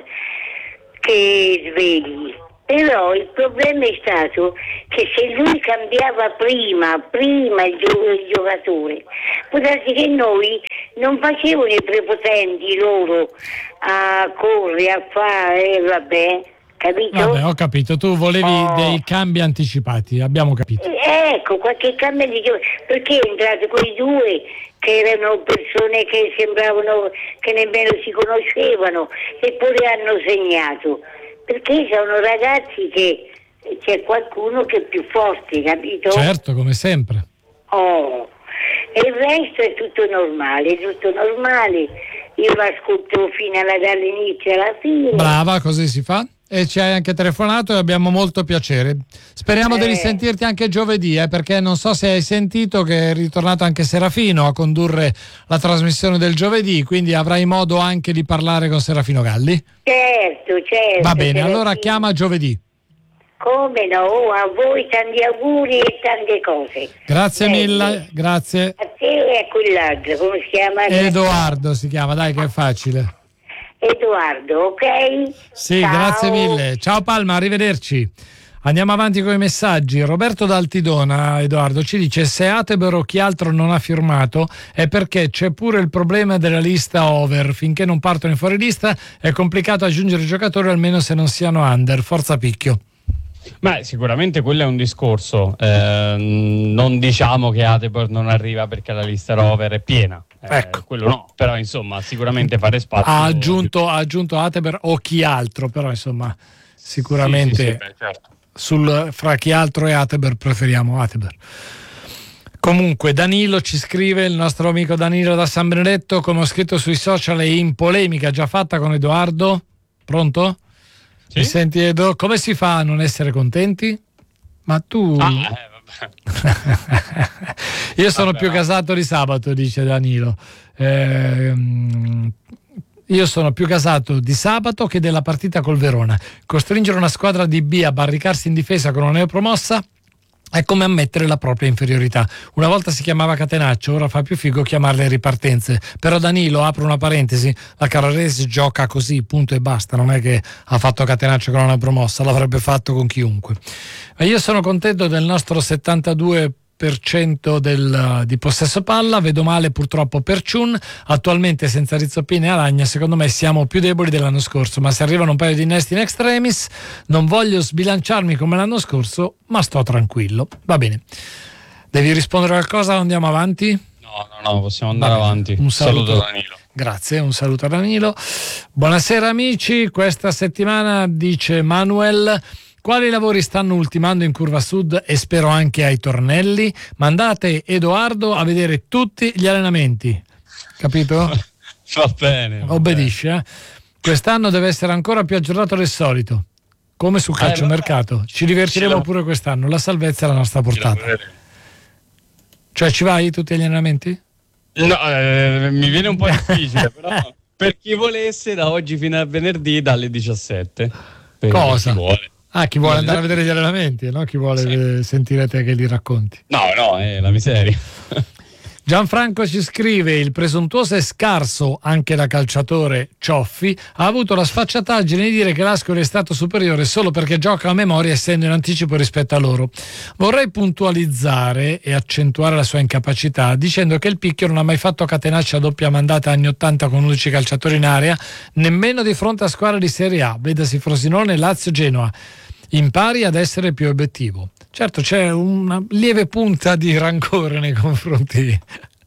che svegli. Però il problema è stato che se lui cambiava prima, prima il, gio- il giocatore, può darsi che noi non facevano i prepotenti loro a correre, a fare, eh, vabbè, capito? Vabbè, ho capito. Tu volevi Oh. dei cambi anticipati, abbiamo capito. Eh, Ecco, qualche cambio di gioco, perché è entrato quei due che erano persone che sembravano che nemmeno si conoscevano, eppure hanno segnato, perché sono ragazzi che c'è qualcuno che è più forte, capito? Certo, come sempre. Oh, e il resto è tutto normale, è tutto normale, io l'ascolto fino alla, dall'inizio alla fine. Brava, così si fa. E ci hai anche telefonato e abbiamo molto piacere. Speriamo Eh. di risentirti anche giovedì, eh, perché non so se hai sentito che è ritornato anche Serafino a condurre la trasmissione del giovedì, quindi avrai modo anche di parlare con Serafino Galli. Certo, certo. Va bene, certo. allora chiama giovedì. Come no, a voi tanti auguri e tante cose. Grazie Bene. mille, grazie. A te e a quell'altro, come si chiama? Edoardo si chiama, dai che è facile. Edoardo, ok? Sì, Ciao. grazie mille. Ciao Palma, arrivederci. Andiamo avanti con i messaggi. Roberto d'Altidona, Edoardo, ci dice: se Atebor o chi altro non ha firmato è perché c'è pure il problema della lista over. Finché non partono in fuorilista è complicato aggiungere giocatori, almeno se non siano under. Forza Picchio. Ma sicuramente quello è un discorso. Eh, non diciamo che Atebor non arriva perché la lista rover è piena. Eh, Ecco. quello no, però insomma sicuramente fare spazio. Ha aggiunto, ha aggiunto Atebor o chi altro, però insomma sicuramente Sì, sì, sì, beh, certo. sul, fra chi altro e Atebor preferiamo Atebor. Comunque Danilo ci scrive, il nostro amico Danilo da San Benedetto, come ho scritto sui social, è in polemica già fatta con Edoardo. Pronto? Sì? Mi senti Edo? Come si fa a non essere contenti? Ma tu... Ah, eh, vabbè. Io sono Vabbè, più no. casato di sabato, dice Danilo. Ehm, io sono più casato di sabato che della partita col Verona. Costringere una squadra di B a barricarsi in difesa con una neopromossa è come ammettere la propria inferiorità. Una volta si chiamava catenaccio, ora fa più figo chiamarle ripartenze. Però Danilo, apro una parentesi, la Carrarese gioca così, punto e basta. Non è che ha fatto catenaccio con una promossa, l'avrebbe fatto con chiunque. Ma io sono contento del nostro settantadue per cento del, di possesso palla. Vedo male purtroppo per Ciun, attualmente senza Rizzopini e Aragna. Secondo me siamo più deboli dell'anno scorso, ma se arrivano un paio di innesti in extremis non voglio sbilanciarmi come l'anno scorso, ma sto tranquillo. Va bene, devi rispondere a qualcosa o andiamo avanti? No, no, no, possiamo andare Va bene. avanti. Un saluto. Saluto Danilo. Grazie, un saluto a Danilo. Buonasera amici, questa settimana, dice Manuel, quali lavori stanno ultimando in Curva Sud e spero anche ai tornelli? Mandate Edoardo a vedere tutti gli allenamenti, capito? Va bene. va Obbedisce, eh? Quest'anno deve essere ancora più aggiornato del solito, come sul calciomercato. Ci divertiremo Ce la- pure quest'anno, la salvezza è alla nostra bene. portata. Cioè ci vai tutti agli allenamenti? No, eh, mi viene un po' difficile, però per chi volesse da oggi fino a venerdì dalle diciassette. Per Cosa? chi vuole. Ah, chi vuole andare a vedere gli allenamenti, no? Chi vuole Sì. eh, sentire te che li racconti. No, no, è la miseria. Gianfranco ci scrive: il presuntuoso e scarso anche da calciatore Cioffi ha avuto la sfacciataggine di dire che l'Ascoli è stato superiore solo perché gioca a memoria essendo in anticipo rispetto a loro. Vorrei puntualizzare e accentuare la sua incapacità dicendo che il Picchio non ha mai fatto catenaccia a doppia mandata anni ottanta con undici calciatori in area, nemmeno di fronte a squadre di Serie A, vedasi Frosinone, Lazio, Genoa. Impari ad essere più obiettivo. Certo, c'è una lieve punta di rancore nei confronti.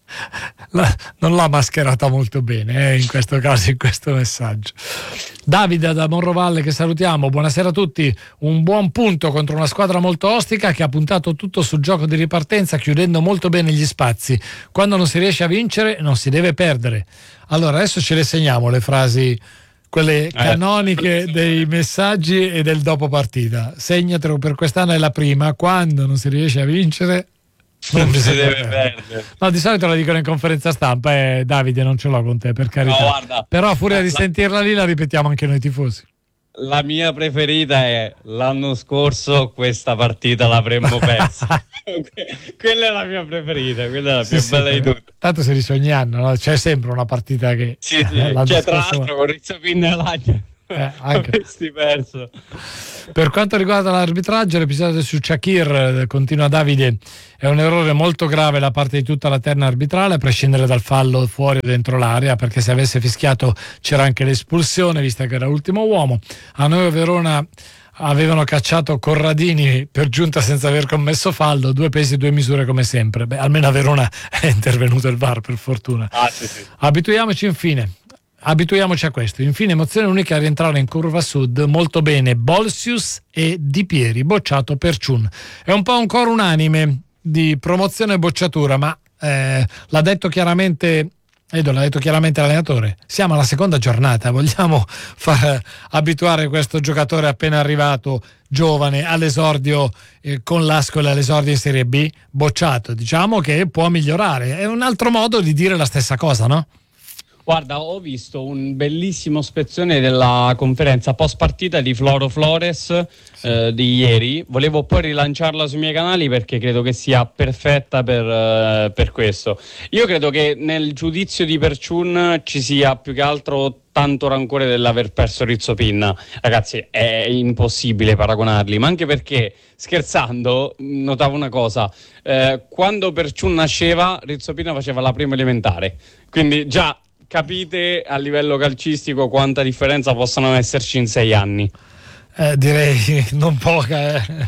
La, non l'ha mascherata molto bene eh, in questo caso, in questo messaggio. Davide da Monrovalle, che salutiamo, buonasera a tutti. Un buon punto contro una squadra molto ostica che ha puntato tutto sul gioco di ripartenza, chiudendo molto bene gli spazi. Quando non si riesce a vincere non si deve perdere. Allora adesso ce le segniamo le frasi, quelle canoniche dei messaggi e del dopo partita. Segnatelo per quest'anno, è la prima: quando non si riesce a vincere non, non si deve perdere. perdere. No, di solito la dicono in conferenza stampa, eh, Davide, non ce l'ho con te, per carità. No, guarda, però a furia la, di sentirla lì la ripetiamo anche noi tifosi. La mia preferita è: l'anno scorso questa partita l'avremmo persa. Quella è la mia preferita, quella è la sì, più sì, bella di tutte. Tanto si dice ogni anno, no? C'è sempre una partita che sì, sì. Cioè, scorso... tra l'altro con Rizzapin e Lagna eh, anche... perso. Per quanto riguarda l'arbitraggio, l'episodio su Shakir, continua Davide, è un errore molto grave da parte di tutta la terna arbitrale, a prescindere dal fallo fuori o dentro l'area, perché se avesse fischiato c'era anche l'espulsione, vista che era l'ultimo uomo. A noi a Verona avevano cacciato Corradini per giunta senza aver commesso fallo, due pesi due misure come sempre. Beh, almeno a Verona è intervenuto il V A R, per fortuna. Ah, sì, sì. Abituiamoci infine abituiamoci a questo infine emozione unica a rientrare in curva sud, molto bene Bolsius e Di Pieri, bocciato Perciun. È un po' un coro unanime di promozione e bocciatura, ma eh, l'ha detto chiaramente Edo, l'ha detto chiaramente l'allenatore, siamo alla seconda giornata, vogliamo far abituare questo giocatore appena arrivato, giovane, all'esordio eh, con l'Ascoli, all'esordio in Serie B, bocciato. Diciamo che può migliorare, è un altro modo di dire la stessa cosa, no? Guarda, ho visto un bellissimo spezzone della conferenza post partita di Floro Flores sì. eh, di ieri. Volevo poi rilanciarla sui miei canali perché credo che sia perfetta per, uh, per questo. Io credo che nel giudizio di Perciun ci sia più che altro tanto rancore dell'aver perso Rizzopin. Ragazzi, è impossibile paragonarli, ma anche perché, scherzando, notavo una cosa: eh, quando Perciun nasceva, Rizzopin faceva la prima elementare, quindi già capite a livello calcistico quanta differenza possono esserci in sei anni. Eh, direi non poca, eh.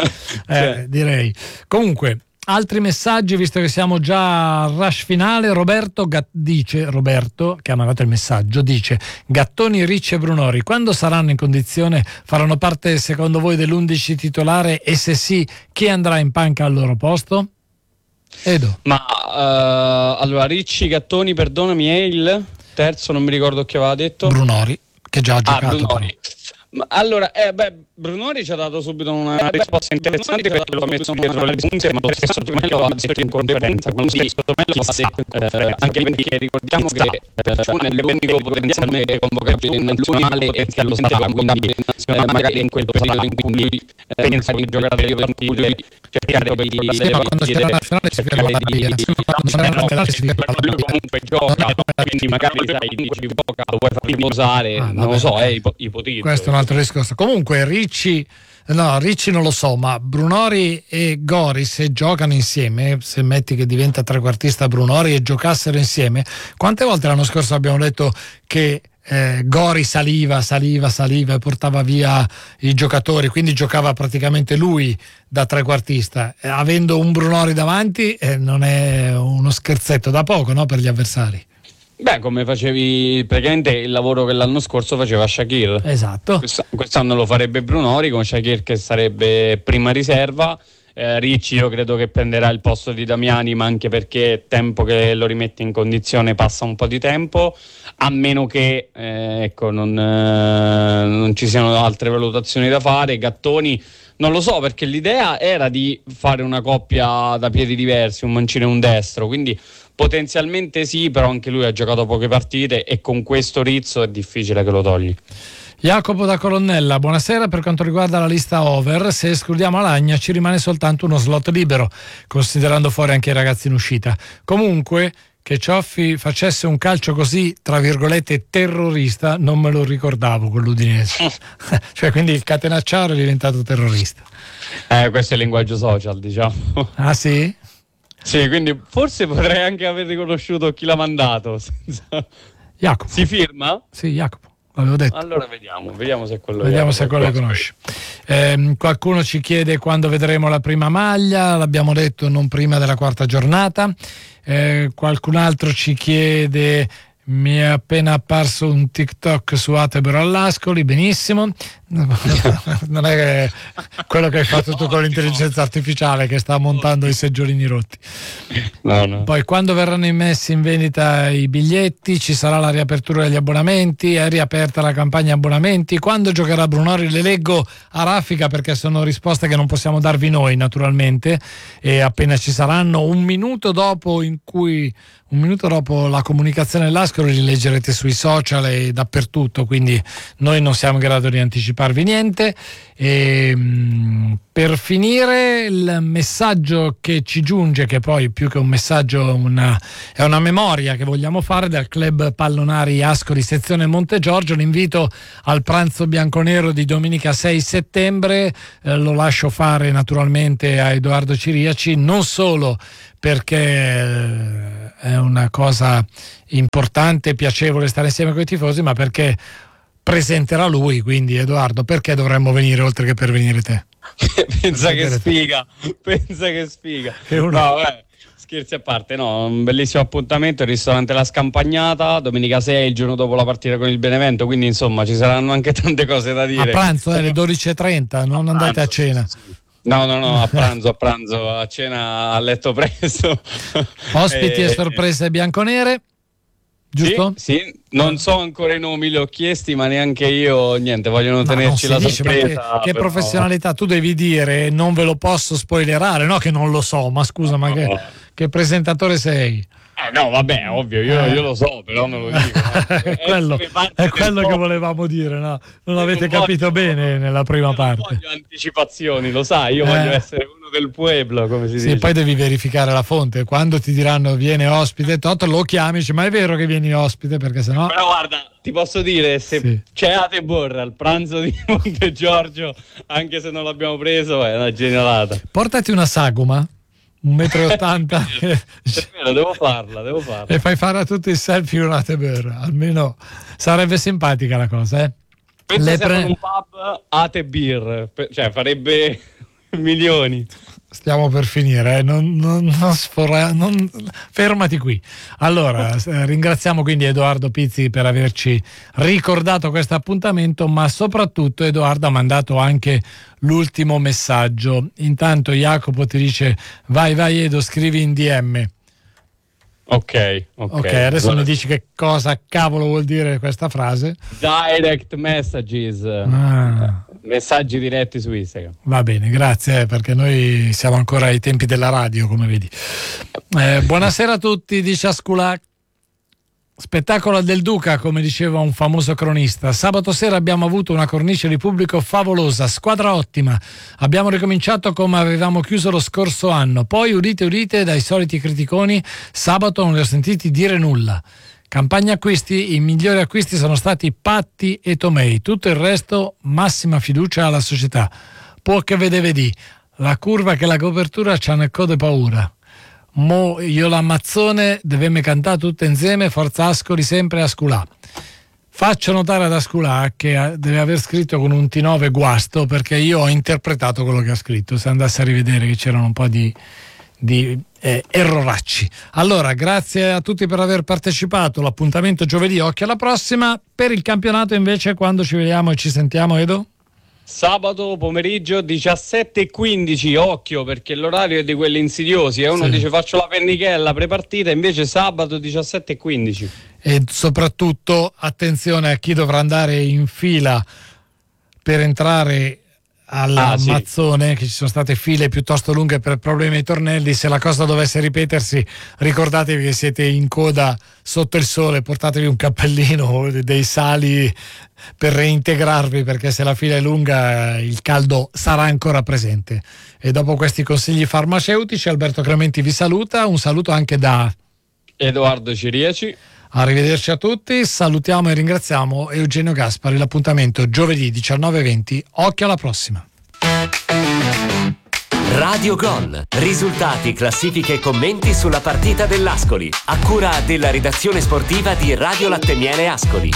eh, direi. Comunque, altri messaggi, visto che siamo già al rush finale. Roberto Gat- dice, Roberto, che ha mandato il messaggio, dice: Gattoni, Ricci e Brunori, quando saranno in condizione, faranno parte secondo voi dell'undici titolare, e se sì, chi andrà in panca al loro posto? Edo. Ma uh, allora Ricci, Gattoni, perdonami, e il terzo non mi ricordo chi aveva detto. Brunori, che già ha giocato. Ah, Brunori. Ma allora, eh, beh, Brunori ci ha dato subito una risposta interessante perché l'ho messo dietro le punte, ma lo stesso Tomello ha detto in conferenza, quindi Tomello sa, eh, anche perché ricordiamo che eh, è l'unico potenzialmente convocato in nazionale e che lo sarà, quindi eh, magari in quel periodo in cui eh, pensa di giocare a Juventus, cercare di lui comunque gioca, quindi magari sai, dici gioca, lo vuoi far riposare, non lo so, è ipotizzo. Questo è un altro discorso. Comunque Ricci, no, Ricci non lo so, ma Brunori e Gori, se giocano insieme, se metti che diventa trequartista Brunori e giocassero insieme, quante volte l'anno scorso abbiamo detto che eh, Gori saliva, saliva, saliva e portava via i giocatori, quindi giocava praticamente lui da trequartista, eh, avendo un Brunori davanti eh, non è uno scherzetto da poco, no, per gli avversari. Beh, come facevi praticamente il lavoro che l'anno scorso faceva Shakir. Esatto. Quest'anno lo farebbe Brunori con Shakir che sarebbe prima riserva. Eh, Ricci io credo che prenderà il posto di Damiani, ma anche perché tempo che lo rimette in condizione passa un po' di tempo, a meno che eh, ecco non, eh, non ci siano altre valutazioni da fare. Gattoni non lo so, perché l'idea era di fare una coppia da piedi diversi, un mancino e un destro, quindi potenzialmente sì, però anche lui ha giocato poche partite e con questo rizzo è difficile che lo togli. Jacopo da Colonnella, buonasera. Per quanto riguarda la lista over, se escludiamo Alagna ci rimane soltanto uno slot libero, considerando fuori anche i ragazzi in uscita. Comunque, che Cioffi facesse un calcio così, tra virgolette, terrorista, non me lo ricordavo con l'Udinese. Cioè, quindi il catenacciaro è diventato terrorista. Eh, questo è il linguaggio social, diciamo. Ah sì? Sì, quindi forse potrei anche aver riconosciuto chi l'ha mandato. Senza... Jacopo. Si firma? Sì, Jacopo. L'avevo detto. Allora vediamo, vediamo se quello Vediamo è, se quello lo conosci. Eh, qualcuno ci chiede quando vedremo la prima maglia, l'abbiamo detto non prima della quarta giornata. Eh, qualcun altro ci chiede, mi è appena apparso un TikTok su Ateboro all'Ascoli, benissimo. Non è quello che hai fatto tu con l'intelligenza artificiale che sta montando i seggiolini rotti. No, no. Poi quando verranno immessi in vendita i biglietti ci sarà la riapertura degli abbonamenti, è riaperta la campagna abbonamenti, quando giocherà Brunori le leggo a raffica perché sono risposte che non possiamo darvi noi naturalmente, e appena ci saranno, un minuto dopo in cui un minuto dopo la comunicazione dell'Ascoli li leggerete sui social e dappertutto, quindi noi non siamo in grado di anticiparvi niente. E, mh, per finire il messaggio che ci giunge, che poi più che un messaggio una, è una memoria che vogliamo fare dal Club Pallonari Ascoli sezione Montegiorgio, l'invito al pranzo bianconero di domenica sei settembre, eh, lo lascio fare naturalmente a Edoardo Ciriaci, non solo perché è una cosa importante e piacevole stare insieme con i tifosi, ma perché presenterà lui, quindi Edoardo, perché dovremmo venire oltre che per venire te? Pensa che sfiga, pensa che sfiga. Che uno... No, beh, scherzi a parte, no, un bellissimo appuntamento, il ristorante La Scampagnata, domenica sei, il giorno dopo la partita con il Benevento, quindi insomma ci saranno anche tante cose da dire. A pranzo, eh, alle dodici e trenta, non andate a cena. No, no, no, a pranzo, a pranzo, a cena a letto presto. Ospiti e... e sorprese bianconere, giusto? Sì, sì, non so ancora i nomi, li ho chiesti, ma neanche io, niente, vogliono No, tenerci non la si dice, ma sorpresa. Che, che però... professionalità, tu devi dire, non ve lo posso spoilerare, no che non lo so, ma scusa, ma che, che presentatore sei? Eh, no, vabbè, ovvio, io, io lo so, però non lo dico. No? è quello, è quello che volevamo dire, no? Non avete non capito voglio, bene nella prima parte. Non voglio anticipazioni, lo sai, io Eh. voglio essere uno del pueblo, come si Sì, dice. poi devi verificare la fonte. Quando ti diranno viene ospite, tot, lo chiami, dici, ma è vero che vieni ospite? Perché sennò. Però guarda, ti posso dire, se Sì. c'è Atebor al pranzo di Montegiorgio, anche se non l'abbiamo preso, è una genialata. Portati una sagoma, un metro e ottanta, È vero, devo farla, devo farla. e fai fare a tutti il selfie con Atebor. Almeno sarebbe simpatica la cosa, eh? Pensa Le se pre- un pub Atebir, cioè farebbe milioni. Stiamo per finire, eh? non, non, non sforra, non, fermati qui. Allora, eh, ringraziamo quindi Edoardo Pizzi per averci ricordato questo appuntamento, ma soprattutto Edoardo ha mandato anche l'ultimo messaggio. Intanto Jacopo ti dice vai vai Edo, scrivi in D M. Ok, ok. Ok, adesso Allora, mi dici che cosa cavolo vuol dire questa frase? direct messages, Ah. messaggi diretti su Instagram. Va bene, grazie, eh, perché noi siamo ancora ai tempi della radio, come vedi. Eh, buonasera a tutti, dice Ascula. Spettacolo del Duca, come diceva un famoso cronista. Sabato sera abbiamo avuto una cornice di pubblico favolosa, squadra ottima. Abbiamo ricominciato come avevamo chiuso lo scorso anno. Poi, udite udite, dai soliti criticoni, sabato non li ho sentiti dire nulla. Campagna acquisti, i migliori acquisti sono stati Patti e Tomei. Tutto il resto, massima fiducia alla società. Può che vede vedi. La curva che la copertura c'ha ne code paura. Mo io l'ammazzone deve cantare tutte insieme, forza Ascoli sempre Asculà. Faccio notare ad Asculà che deve aver scritto con un T nove guasto, perché io ho interpretato quello che ha scritto, se andasse a rivedere che c'erano un po' di, di eh, erroracci. Allora, grazie a tutti per aver partecipato, l'appuntamento giovedì, occhio alla prossima. Per il campionato invece quando ci vediamo e ci sentiamo, Edo? Sabato pomeriggio diciassette e quindici, occhio perché l'orario è di quelli insidiosi, e uno Sì. dice faccio la pennichella prepartita, invece sabato diciassette e quindici. E soprattutto attenzione a chi dovrà andare in fila per entrare alla Ah, sì. Mazzone, che ci sono state file piuttosto lunghe per problemi ai tornelli. Se la cosa dovesse ripetersi, ricordatevi che siete in coda sotto il sole, portatevi un cappellino o dei sali per reintegrarvi, perché se la fila è lunga il caldo sarà ancora presente. E dopo questi consigli farmaceutici Alberto Clementi vi saluta, un saluto anche da Edoardo Ciriaci. Arrivederci a tutti, salutiamo e ringraziamo Eugenio Gaspari. L'appuntamento giovedì diciannove e venti. Occhio alla prossima. Radio Gol. Risultati, classifiche e commenti sulla partita dell'Ascoli. A cura della redazione sportiva di Radio Latte Miele Ascoli.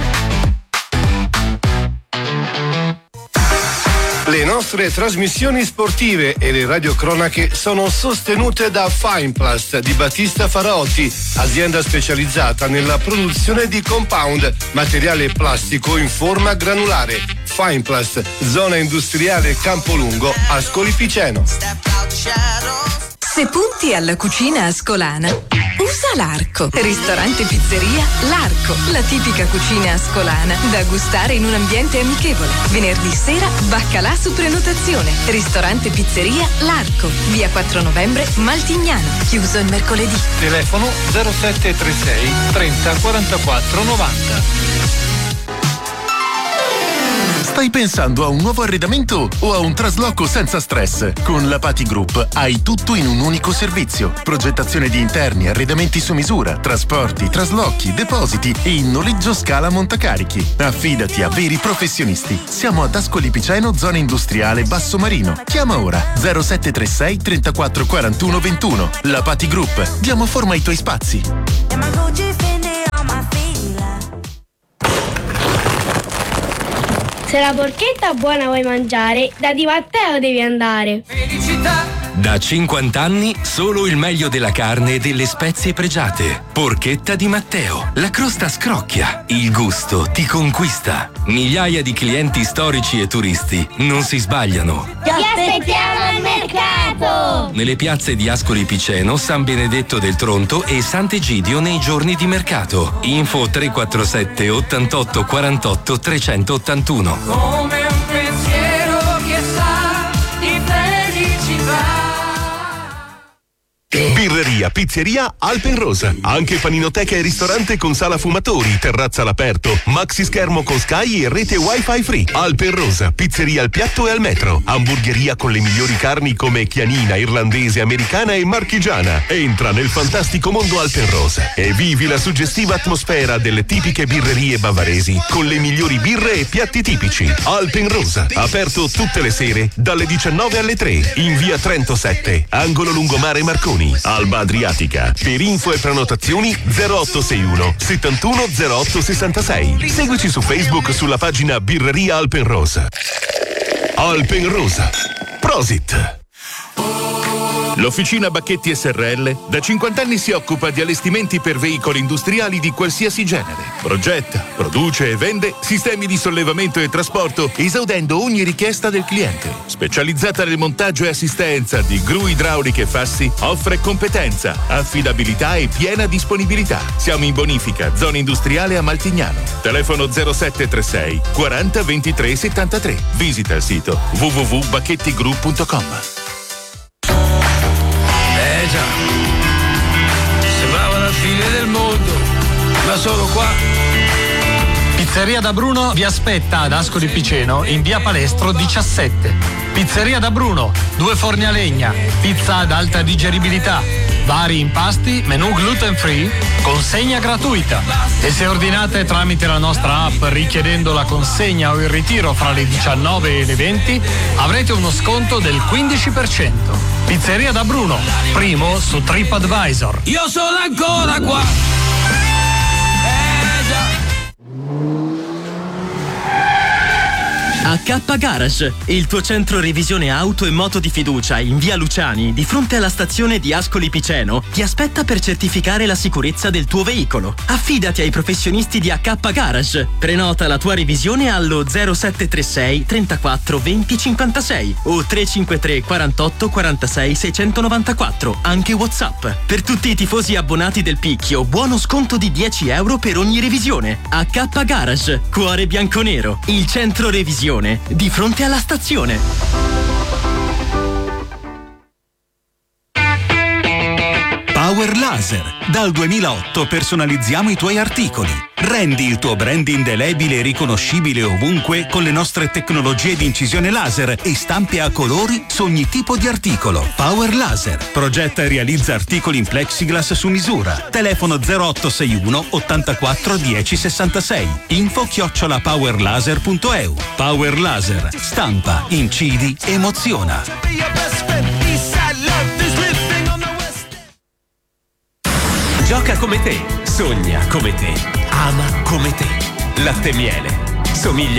Le nostre trasmissioni sportive e le radiocronache sono sostenute da Fineplast di Battista Faraotti, azienda specializzata nella produzione di compound, materiale plastico in forma granulare. Fineplast, zona industriale Campolungo, Ascoli Piceno. Se punti alla cucina ascolana, usa l'Arco. Ristorante Pizzeria L'Arco, la tipica cucina ascolana da gustare in un ambiente amichevole. Venerdì sera baccalà su prenotazione. Ristorante Pizzeria L'Arco, via quattro novembre Maltignano, chiuso il mercoledì. Telefono zero sette tre sei trenta quarantaquattro novanta. Stai pensando a un nuovo arredamento o a un trasloco senza stress? Con la Pati Group hai tutto in un unico servizio. Progettazione di interni, arredamenti su misura, trasporti, traslochi, depositi e in noleggio scala montacarichi. Affidati a veri professionisti. Siamo ad Ascoli Piceno, zona industriale Basso Marino. Chiama ora zero sette tre sei trentaquattro quarantuno ventuno. La Pati Group. Diamo forma ai tuoi spazi. Se la porchetta buona vuoi mangiare, da Di Matteo devi andare. Felicità! Da cinquanta anni solo il meglio della carne e delle spezie pregiate. Porchetta Di Matteo. La crosta scrocchia, il gusto ti conquista. Migliaia di clienti storici e turisti non si sbagliano. Ti aspettiamo al mercato! Nelle piazze di Ascoli Piceno, San Benedetto del Tronto e Sant'Egidio nei giorni di mercato. Info tre quattro sette ottantotto quarantotto trecentottantuno. Come un pensiero che sa di felicità. Birreria, pizzeria Alpenrosa. Anche paninoteca e ristorante con sala fumatori, terrazza all'aperto, maxi schermo con Sky e rete wifi free. Alpenrosa, pizzeria al piatto e al metro. Hamburgeria con le migliori carni come chianina, irlandese, americana e marchigiana. Entra nel fantastico mondo Alpenrosa e vivi la suggestiva atmosfera delle tipiche birrerie bavaresi con le migliori birre e piatti tipici. Alpenrosa, aperto tutte le sere dalle diciannove alle tre in via Trento sette, angolo lungomare Marconi. Alba Adriatica. Per info e prenotazioni zero otto sei uno settantuno zero otto sessantasei. Seguici su Facebook sulla pagina Birreria Alpenrosa. Alpenrosa. Prosit. L'Officina Bacchetti S R L da cinquanta anni si occupa di allestimenti per veicoli industriali di qualsiasi genere. Progetta, produce e vende sistemi di sollevamento e trasporto, esaudendo ogni richiesta del cliente. Specializzata nel montaggio e assistenza di gru idrauliche e fassi, offre competenza, affidabilità e piena disponibilità. Siamo in bonifica, zona industriale a Maltignano. Telefono zero sette tre sei quaranta ventitré settantatré. Visita il sito w w w punto bacchettigroup punto com. Eh già, sembrava la fine del mondo, ma solo qua. Pizzeria da Bruno vi aspetta ad Ascoli Piceno in via Palestro diciassette. Pizzeria da Bruno, due forni a legna, pizza ad alta digeribilità, vari impasti, menù gluten free, consegna gratuita. E se ordinate tramite la nostra app richiedendo la consegna o il ritiro fra le diciannove e le venti, avrete uno sconto del quindici per cento. Pizzeria da Bruno, primo su TripAdvisor. Io sono ancora qua. A K Garage, il tuo centro revisione auto e moto di fiducia in via Luciani, di fronte alla stazione di Ascoli Piceno, ti aspetta per certificare la sicurezza del tuo veicolo. Affidati ai professionisti di A K Garage. Prenota la tua revisione allo zero sette tre sei trentaquattro venti cinquantasei o tre cinque tre quarantotto quarantasei seicentonovantaquattro, anche WhatsApp. Per tutti i tifosi abbonati del Picchio, buono sconto di dieci euro per ogni revisione. A K Garage, cuore bianconero, il centro revisione Giovane, di fronte alla stazione. Power Laser. Dal duemilaotto personalizziamo i tuoi articoli. Rendi il tuo brand indelebile e riconoscibile ovunque con le nostre tecnologie di incisione laser e stampe a colori su ogni tipo di articolo. Power Laser. Progetta e realizza articoli in plexiglass su misura. Telefono zero otto sei uno ottantaquattro dieci sessantasei. Info chiocciola powerlaser punto e u. Power Laser. Stampa, incidi, emoziona. Gioca come te, sogna come te, ama come te. Latte Miele. Somiglia